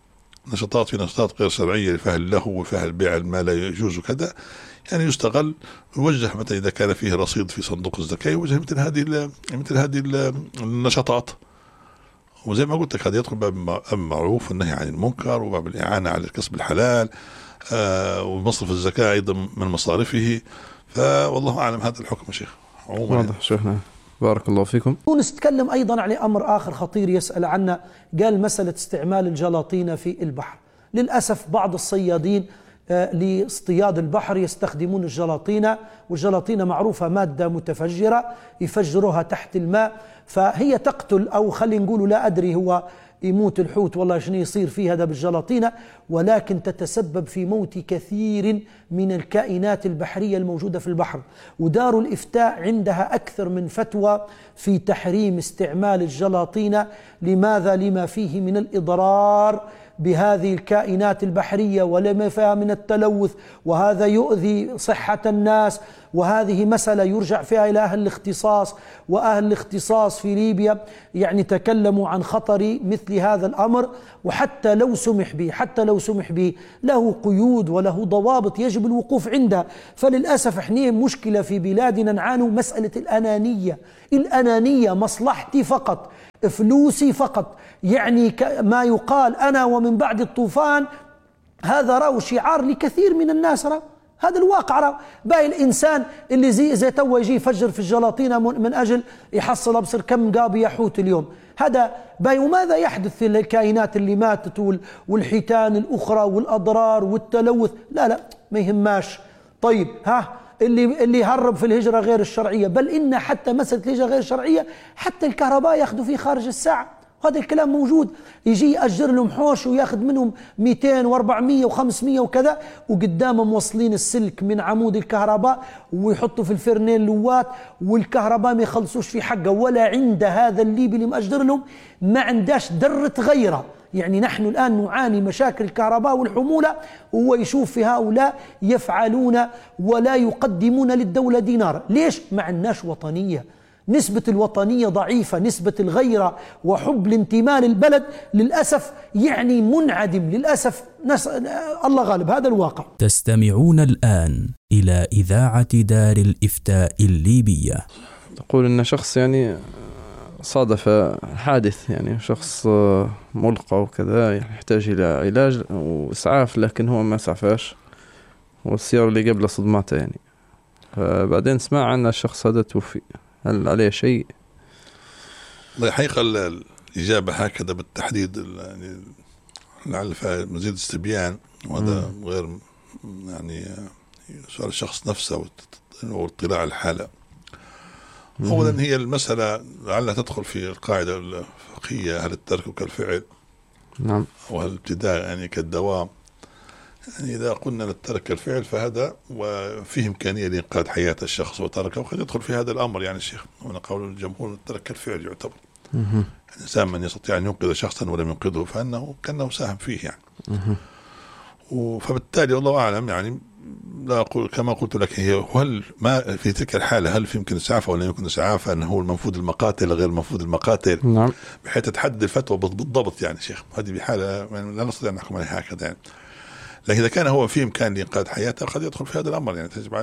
نشاطات غير شرعية اللي فيها اللهو وفيها البيع ما لا يجوز وكذا، يعني يستغل ويوجه مثلا إذا كان فيه رصيد في صندوق الزكاة يوجه مثل هذه النشاطات. وزي ما قلت لك هذا يدخل باب المعروف والنهي عن المنكر، وباب الإعانة على الكسب الحلال، ومصرف الزكاة أيضا من مصارفه. فوالله أعلم هذا الحكم يا شيخ. واضح شيخنا، بارك الله فيكم. ونتكلم أيضا عن أمر آخر خطير يسأل عنه، قال مسألة استعمال الجلاطين في البحر. للأسف بعض الصيادين لاصطياد البحر يستخدمون الجلاطين، والجلاطين معروفة مادة متفجرة يفجروها تحت الماء، فهي تقتل، أو خلينا نقول لا أدري هو يموت الحوت والله شنو يصير فيه هذا بالجلاطينة، ولكن تتسبب في موت كثير من الكائنات البحرية الموجودة في البحر. ودار الإفتاء عندها أكثر من فتوى في تحريم استعمال الجلاطينة. لماذا؟ لما فيه من الإضرار بهذه الكائنات البحرية ولما فيها من التلوث، وهذا يؤذي صحة الناس، وهذه مسألة يرجع فيها إلى أهل الاختصاص، وأهل الاختصاص في ليبيا يعني تكلموا عن خطر مثل هذا الأمر. وحتى لو سمح به له قيود وله ضوابط يجب الوقوف عندها. فللأسف احنا مشكلة في بلادنا نعاني مسألة الأنانية، مصلحتي فقط، فلوسي فقط، يعني ما يقال أنا ومن بعد الطوفان، هذا رأوا شعار لكثير من الناس، هذا الواقع. باقي الإنسان اللي زي تو يجي يفجر في الجلاطينة من أجل يحصل أبصر كم قابي يحوت اليوم، هذا باقي. وماذا يحدث للكائنات اللي ماتت والحيتان الأخرى والأضرار والتلوث؟ لا ما يهماش. طيب اللي هرب في الهجرة غير الشرعية، بل إن حتى مسألة الهجرة غير الشرعية حتى الكهرباء يأخذوا فيه خارج الساعة، هذا الكلام موجود. يجي يأجر لهم حوش وياخذ منهم 200 و400 و500 وكذا، وقدامهم موصلين السلك من عمود الكهرباء ويحطوا في الفرنين لوات، والكهرباء ما يخلصوش في حقه، ولا عند هذا الليبي اللي مأجر لهم ما عنداش درة غيره. يعني نحن الآن نعاني مشاكل الكهرباء والحمولة، هو يشوف في هؤلاء يفعلون ولا يقدمون للدولة دينار. ليش؟ ما عندناش وطنية، نسبة الوطنية ضعيفة، نسبة الغيرة وحب الانتماء للبلد للأسف يعني منعدم للأسف. الله غالب، هذا الواقع. تستمعون الآن إلى إذاعة دار الإفتاء الليبية. تقول إن شخص يعني صادف حادث، يعني شخص ملقى وكذا يحتاج إلى علاج وإسعاف، لكن هو ما سعفاش والسيارة اللي قبله صدمته يعني، فبعدين سمع أن الشخص هذا توفي. هل عليه شيء؟ الحقيقة الإجابة هكذا بالتحديد يعني لعل فيها مزيد استبيان، وهذا غير يعني سؤال الشخص نفسه واطلاع الحالة. أولا هي المسألة لعلها تدخل في القاعدة الفقهية، هل الترك كالفعل؟ نعم. وهل الابتداء يعني كالدوام؟ يعني إذا قلنا للترك كالفعل فهذا وفيه إمكانية لإنقاذ حياة الشخص وتركه، وقد يدخل في هذا الأمر يعني الشيخ. هنا قول الجمهور الترك كالفعل يعتبر. الإنسان من يستطيع أن ينقذ شخصا ولم ينقذه فإنه كأنه ساهم فيه يعني. فبالتالي والله أعلم يعني لا أقول كما قلت لك، هي هل ما في تلك الحالة هل في يمكن إسعافه ولا يمكن إسعافه، أنه هو المنفوذ المقاتل غير المنفوذ المقاتل. نعم. بحيث تحدد الفتوى بالضبط يعني شيخ. هذه بحالة يعني لا نستطيع أن نحكم عليها هكذا يعني. لكن إذا كان هو في إمكان لإنقاذ حياته قد يدخل في هذا الأمر يعني، يجب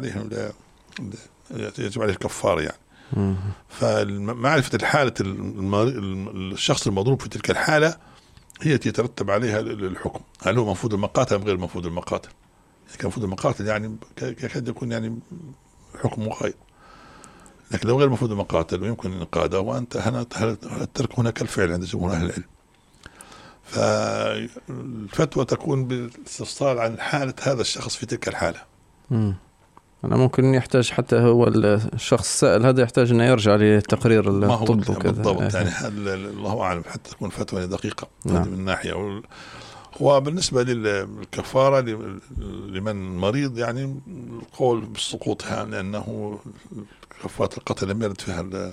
عليه الكفارة يعني. فمعرفة الحالة الشخص المضروب في تلك الحالة هي يترتب عليها الحكم، هل هو منفوذ المقاتل أم غير منفوذ المقاتل. إذا كان منفوذ المقاتل يعني يكاد يكون يعني حكمه خير، لكن لو غير منفوذ المقاتل ويمكن إنقاذه وأنت هل الترك هنا كالفعل عند جمهور أهل العلم. فالفتوى تكون بالاستفسار عن حالة هذا الشخص في تلك الحالة. أنا ممكن يحتاج حتى هو الشخص السائل هذا يحتاج أن يرجع لتقرير الطب وكذا بالضبط يعني الله أعلم حتى تكون فتوى دقيقة. نعم. من ناحية. وبالنسبة للكفارة لمن مريض يعني القول بالسقوطها، لأنه كفارة القتل لم يرد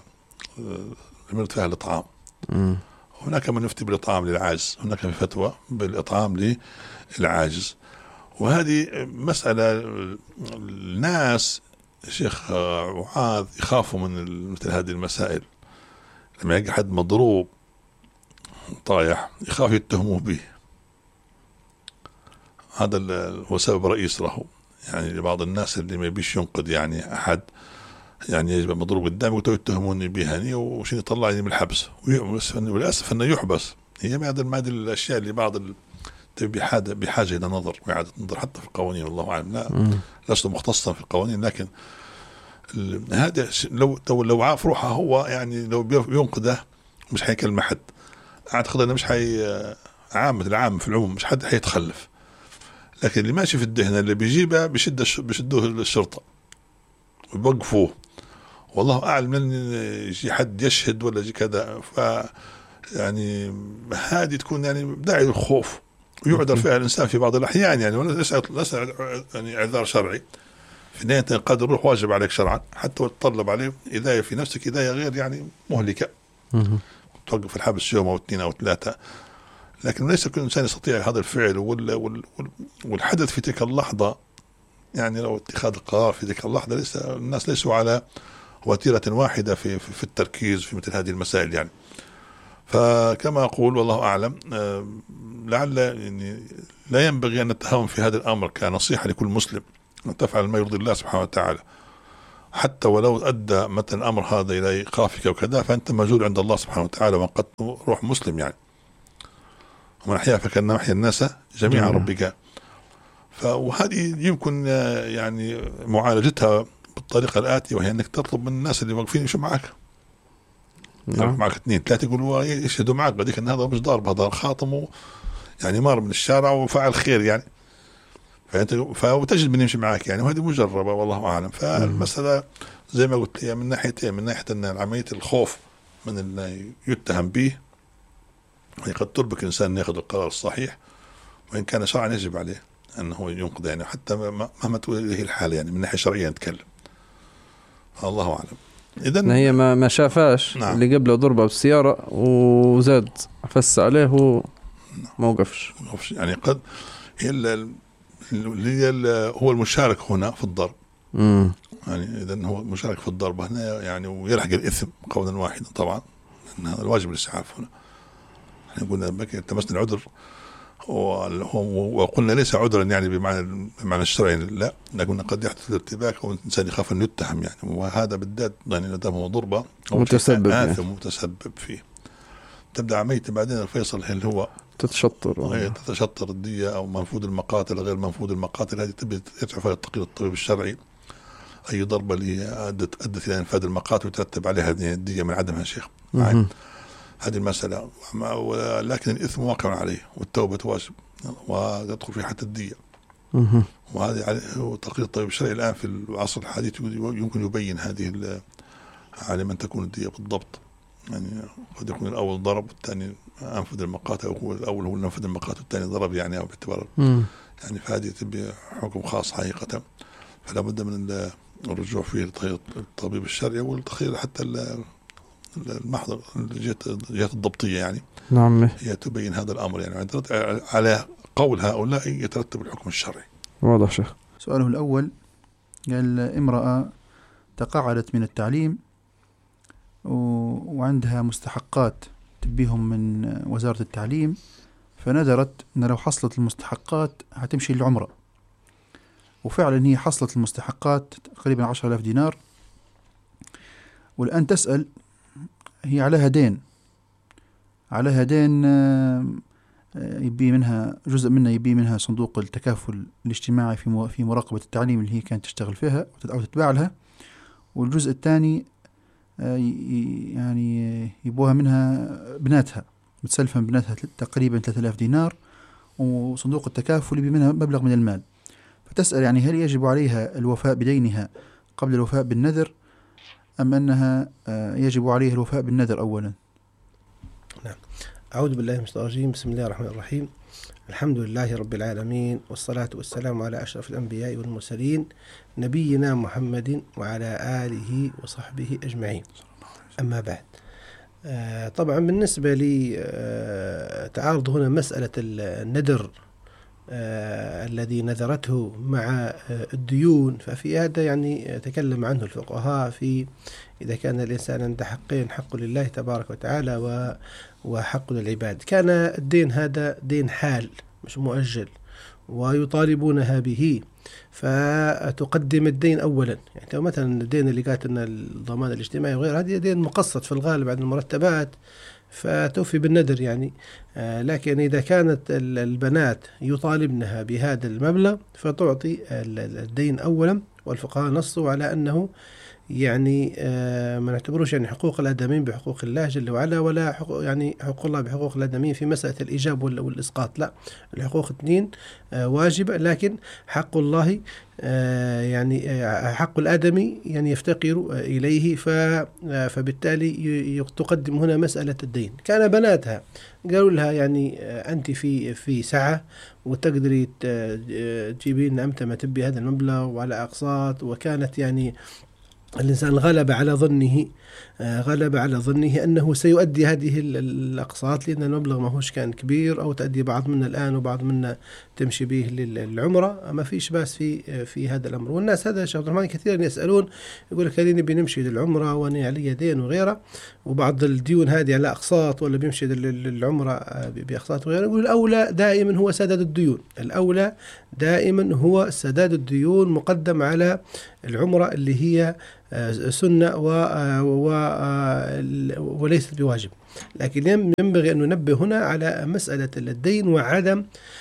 فيها الإطعام. هناك من يفتي بالإطعام للعاجز، هناك في فتوى بالإطعام للعاجز. وهذه مسألة الناس شيخ معاذ يخافوا من مثل هذه المسائل. لما يجي حد مضروب طايح يخاف يتهموه به، هذا هو سبب رئيس له يعني لبعض الناس اللي ما يبيش ينقذ يعني أحد، يعني يجب مضروب قدامي ويتهموني بهني وشين يطلعني من الحبس، وللأسف أنه يحبس. هي ما هذه الأشياء اللي بعض بحاجة إلى نظر وإعادة نظر حتى في القوانين. والله أعلم لست مختصا في القوانين، لكن هذا لو عاف روحه هو يعني لو ينقذه مش حيكلم حد. أعتقد أنه مش العام في العموم مش حد حيتخلف، لكن اللي ماشي في الدهنة اللي بيجيبه بيشدوه للشرطة ويوقفوه. والله أعلم من يجي حد يشهد ولا يجي كذا، يعني هذه تكون يعني داعي للخوف ويعذر فيها الإنسان في بعض الأحيان يعني، ليس يعني إعذار شرعي. في النهاية قد يروح واجب عليك شرعا حتى وتطلب عليه إذاية في نفسك، إذاية غير يعني مهلكة، توقف الحبس يوم أو 2 أو 3. لكن ليس كل إنسان يستطيع هذا الفعل والحدث في تلك اللحظة. يعني لو اتخاذ القرار في تلك اللحظة الناس ليسوا على وتيرة واحدة في التركيز في مثل هذه المسائل يعني. فكما أقول والله أعلم، لعل يعني لا ينبغي أن نتهاون في هذا الأمر كنصيحة لكل مسلم أن تفعل ما يرضي الله سبحانه وتعالى، حتى ولو أدى مثل الأمر هذا إلى إيقافك وكذا فأنت مجهول عند الله سبحانه وتعالى، ومن قد روح مسلم يعني، ومن أحيا فكأنما أحيا الناس جميعا ربك. وهذه يمكن يعني معالجتها بالطريقة الآتية، وهي أنك تطلب من الناس اللي واقفين يمشوا معك. معك 2 3 يقولوا يشهدوا معك بديك أن هذا مش ضارب، هذا خاطم يعني مار من الشارع وفعل خير يعني، وتجد من يمشي معك يعني، وهذه مجربة والله أعلم. فالمسألة زي ما قلت لي من ناحيتين، من ناحية أن عملية الخوف من أن يتهم به، هي قد تربك الإنسان يأخذ القرار الصحيح، وإن كان شرعا يجب عليه أنه ينقذ يعني، حتى مهما تقول هي الحالة يعني من ناحية شرعية نتكلم، الله أعلم. إذن هي ما شافاش. نعم. اللي قبله ضربة بالسيارة وزاد فس عليه وما وقفش يعني. قد هو المشارك هنا في الضرب يعني، إذن هو مشارك في الضرب هنا يعني، ويلحق الإثم قولا واحدا طبعا، لأن هذا الواجب الإسعاف هنا. احنا قلنا بك التمسنا العذر، وقلنا ليس عذرا يعني بمعنى الشرعي، لا، لكن قد يحدث ارتباك او الانسان يخاف انه يتهم يعني، وهذا بالذات يعني دام هو ضربه او متسبب آثم متسبب فيه. تبدا عمليه بعدين الفيصل هل هو تتشطر الدية او منفوذ المقاتل غير منفوذ المقاتل. هذه تبي يدفع فيها التقرير الطبيب الشرعي، اي ضربه اللي ادت الى انفاذ المقاتل وترتب عليها هذه الدية من عدمها شيخ. هذه المسألة، لكن الإثم واقع عليه والتوبة واجب، ويدخل في حتى الدية. وهذه تقرير الطبيب الشرعي الآن في العصر الحديث يمكن يبين هذه على من تكون الدية بالضبط يعني. قد يكون الأول ضرب والثاني أنفذ المقاتل، أو الأول هو ننفذ المقاتل والثاني ضرب يعني، أو باعتبار يعني، فهذه تبي حكم خاص حقيقة. فلا بد من الرجوع فيه للطبيب الشرعي والتخيل حتى المحضر الجهات الضبطية يعني. نعم. هي تبين هذا الأمر يعني، على قول هؤلاء يترتب الحكم الشرعي. واضح شيخ. سؤاله الأول قال امرأة تقاعدت من التعليم وعندها مستحقات تبيهم من وزارة التعليم، فنذرت أن لو حصلت المستحقات هتمشي للعمرة، وفعلا هي حصلت المستحقات تقريبا 10,000 دينار، والآن تسأل هي عليها دين يبي منها جزء منها، يبي منها صندوق التكافل الاجتماعي في مراقبة التعليم اللي هي كانت تشتغل فيها أو تتباع لها، والجزء الثاني يعني يبوها منها بناتها، متسلفة من بناتها تقريبا 3,000 دينار، وصندوق التكافل يبي منها مبلغ من المال. فتسأل يعني هل يجب عليها الوفاء بدينها قبل الوفاء بالنذر، أم أنها يجب عليها الوفاء بالنذر أولا؟ نعم. أعوذ بالله من الشيطان الرجيم. بسم الله الرحمن الرحيم. الحمد لله رب العالمين، والصلاة والسلام على أشرف الأنبياء والمرسلين، نبينا محمد وعلى آله وصحبه أجمعين. أما بعد، طبعا بالنسبة لي تعارض هنا مسألة النذر الذي نذرته مع الديون، ففي هذا يعني تكلم عنه الفقهاء في إذا كان الإنسان عند حقين، حق لله تبارك وتعالى وحق للعباد. كان الدين هذا دين حال مش مؤجل ويطالبونها به، فتقدم الدين أولا. يعني مثلا الدين اللي قالت أن الضمان الاجتماعي وغيره، هذه دين مقسط في الغالب عن المرتبات، فتوفي بالنذر يعني. لكن إذا كانت البنات يطالبنها بهذا المبلغ فتعطي الدين أولا، والفقهاء نصوا على أنه يعني ما نعتبروش يعني حقوق الآدمين بحقوق الله جل وعلا، ولا حقوق يعني حقوق الله بحقوق الآدمين في مسألة الإيجاب والإسقاط، لا، الحقوق اثنين واجبة، لكن حق الله يعني حق الآدمي يعني يفتقر إليه، فبالتالي تقدم هنا مسألة الدين. كان بناتها قالوا لها يعني أنت في سعة وتقدري تجيبين أمتى ما تبي هذا المبلغ وعلى أقساط، وكانت يعني الإنسان غلب على ظنه أنه سيؤدي هذه الأقساط، لأن المبلغ ما هوش كان كبير، أو تؤدي بعض منا الآن وبعض منا تمشي به للعمرة، ما فيش باس في هذا الأمر. والناس هذا شيخ عبد الرحمن كثيرا يسألون، يقول لك هل بنمشي للعمرة وأنا علي دين وغيره، وبعض الديون هذه على أقساط، ولا بيمشي للعمرة بأقساط وغيره. يقول الأولى دائما هو سداد الديون، الأولى دائما هو سداد الديون مقدم على العمرة اللي هي سنة وليست بواجب. لكن ينبغي أن ننبه هنا على مسألة الدين وعدم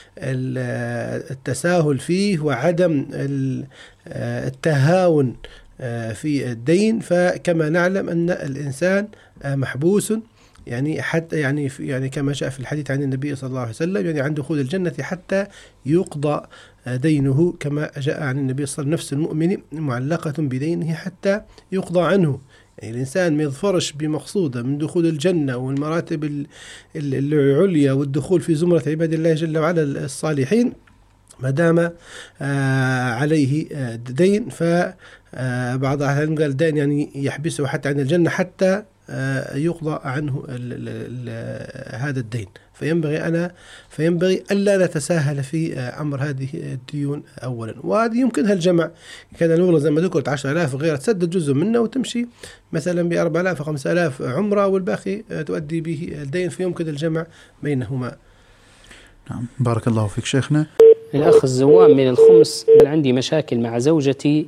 التساهل فيه وعدم التهاون في الدين. فكما نعلم أن الإنسان محبوس يعني حتى يعني كما جاء في الحديث عن النبي صلى الله عليه وسلم يعني عن دخول الجنة حتى يقضى دينه، كما جاء عن النبي صلى الله عليه وسلم: نفس المؤمن معلقة بدينه حتى يقضى عنه. يعني الإنسان ما يظفرش بمقصوده من دخول الجنة والمراتب العليا والدخول في زمرة عباد الله جل وعلا الصالحين ما دام عليه دين. فبعض أهل العلم قال دين يعني يحبسه حتى عن الجنة حتى يقضى عنه هذا الدين. فينبغي ألا نتساهل في أمر هذه الديون أولا. وهذه يمكنها الجمع، كان الأولى زي ما ذكرت 10,000 غير تسدد جزء منه وتمشي مثلا ب4,000 5,000 عمرة والباقي تؤدي به الدين، فيمكن الجمع بينهما. نعم، بارك الله فيك شيخنا. الأخ الزوام من الخمس: عندي مشاكل مع زوجتي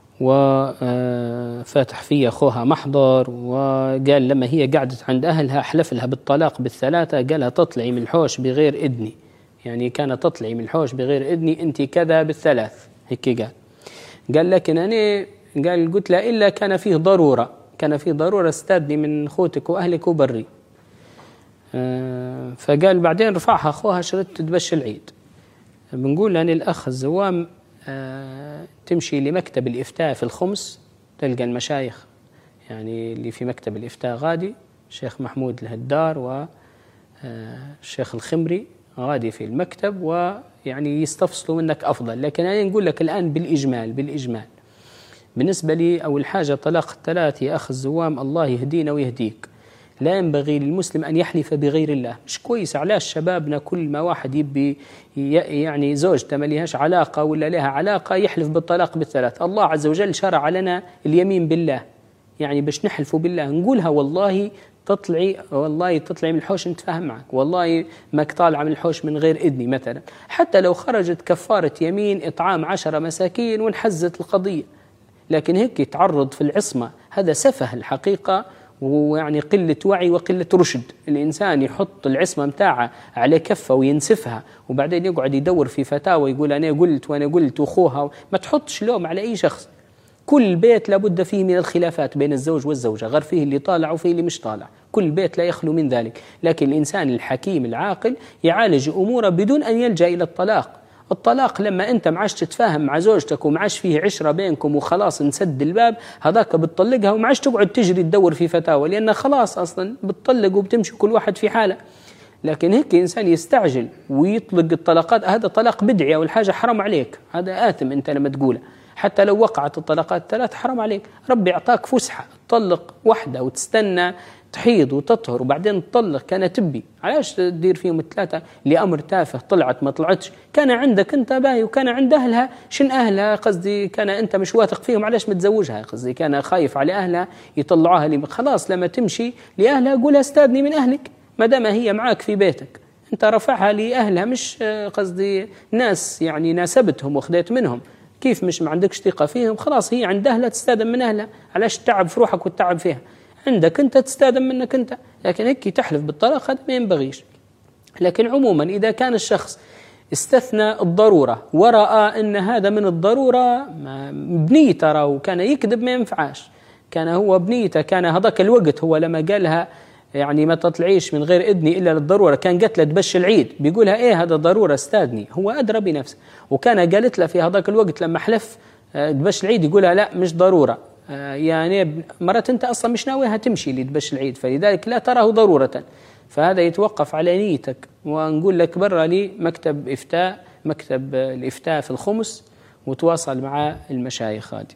وفاتح في أخوها محضر، وقال لما هي قعدت عند أهلها حلف لها بالطلاق بالثلاثة، قالها تطلعي من الحوش بغير إذني، يعني كانت تطلعي من الحوش بغير إذني أنت كذا بالثلاث، هيك قال لكن أنا قلت لا إلا كان فيه ضرورة استادني من أخوتك وأهلك وبري. فقال بعدين رفعها أخوها شرط تبش العيد. بنقول أن الأخ الزوام تمشي لمكتب الإفتاء في الخمس، تلقى المشايخ يعني اللي في مكتب الإفتاء غادي الشيخ محمود الهدار والشيخ الخمري غادي في المكتب، ويعني يستفصلوا منك أفضل. لكن أنا نقول لك الآن بالإجمال بالنسبة لي أول حاجة طلاق الثلاث يا أخ الزوام، الله يهدينا ويهديك. لا ينبغي للمسلم أن يحلف بغير الله، مش كويس. علاش شبابنا كل ما واحد يبي يعني زوجته ما لهاش علاقة ولا لها علاقة يحلف بالطلاق بالثلاث؟ الله عز وجل شرع لنا اليمين بالله، يعني باش نحلفوا بالله نقولها والله تطلعي من الحوش نتفاهم معك، والله ما طالعة من الحوش من غير إذني مثلا، حتى لو خرجت كفارة يمين إطعام 10 مساكين ونحزت القضية. لكن هيك يتعرض في العصمة، هذا سفه الحقيقة، ويعني قلة وعي وقلة رشد. الإنسان يحط العصمة متاعه على كفة وينسفها وبعدين يقعد يدور في فتاوى يقول أنا قلت وأنا قلت وأخوها. ما تحطش لوم على أي شخص. كل بيت لابد فيه من الخلافات بين الزوج والزوجة، غير فيه اللي طالع وفيه اللي مش طالع، كل بيت لا يخلو من ذلك. لكن الإنسان الحكيم العاقل يعالج أموره بدون أن يلجأ إلى الطلاق لما أنت معاش تتفاهم مع زوجتك ومعاش فيه عشرة بينكم وخلاص نسد الباب، هذاك بتطلقها ومعاش تقعد تجري تدور في فتاوى، لأن خلاص أصلا بتطلق وبتمشي كل واحد في حاله. لكن هيك إنسان يستعجل ويطلق الطلاقات، هذا طلاق بدعي أول حاجة، حرام عليك، هذا آثم أنت لما تقوله. حتى لو وقعت الطلاقات 3 حرام عليك، ربي أعطاك فسحة تطلق واحدة وتستنى تحيض وتطهر وبعدين تطلق. كان تبي علاش تدير فيهم 3 لأمر تافه، طلعت ما طلعتش، كان عندك أنت باهي وكان عند أهلها شن أهلها قصدي كان أنت مش واثق فيهم، علاش متزوجها قصدي كان خايف على أهلها يطلعوها لي. خلاص لما تمشي لأهلها قولها استاذني من أهلك، ما دام هي معاك في بيتك أنت رفعها لأهلها، مش قصدي ناس يعني ناسبتهم وخذيت منهم، كيف مش ما عندكش ثقة فيهم، خلاص هي عند أهلها تستاذن من أهلها، علاش تعب في روحك وتتعب فيها، عندك أنت تستاذن منك أنت. لكن هيك تحلف بالطلاق هذا ما ينبغيش. لكن عموما إذا كان الشخص استثنى الضرورة ورأى أن هذا من الضرورة بنيته راه وكان يكذب ما ينفعاش، كان هو بنيته كان هذاك الوقت هو لما قالها يعني ما تطلعيش من غير إذني إلا للضرورة، كان قالت له تبش العيد بيقولها إيه هذا ضرورة استاذني، هو أدرى بنفسه. وكان قالت له في هذاك الوقت لما حلف تبش العيد يقولها لا مش ضرورة، يعني مرات أنت أصلا مش ناويها تمشي لتبش العيد، فلذلك لا تراه ضرورة. فهذا يتوقف على نيتك. ونقول لك برا لي مكتب الإفتاء في الخمس وتواصل مع المشايخ هذه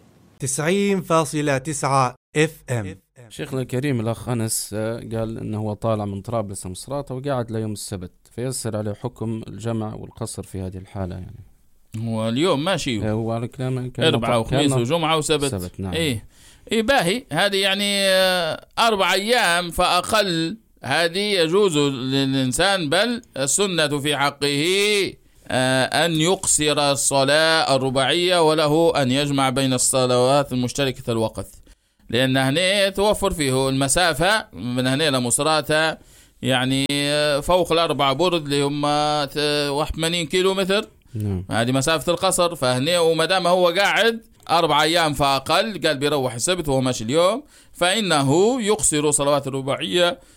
90.9 FM. شيخنا الكريم الأخ أنس قال أنه هو طالع من طرابلس مصراتة وقاعد ليوم السبت، فيسر عليه حكم الجمع والقصر في هذه الحالة. يعني هو اليوم ماشي، هو على كلامه 4 وخميس وجمعة وسبت. نعم. إيه باهي، هذه يعني 4 أيام فأقل، هذه يجوز للإنسان، بل السنة في حقه أن يقصر الصلاة الرباعية، وله أن يجمع بين الصلوات المشتركة الوقت، لأن هنا توفر فيه المسافة من هنا لمصراتة يعني فوق 4 برد اللي هم 81 كيلو متر. هذه مسافة القصر. فهنا ومدام هو قاعد 4 أيام فأقل، قال بيروح السبت وهو ماشي اليوم، فإنه يقصر صلوات الرباعية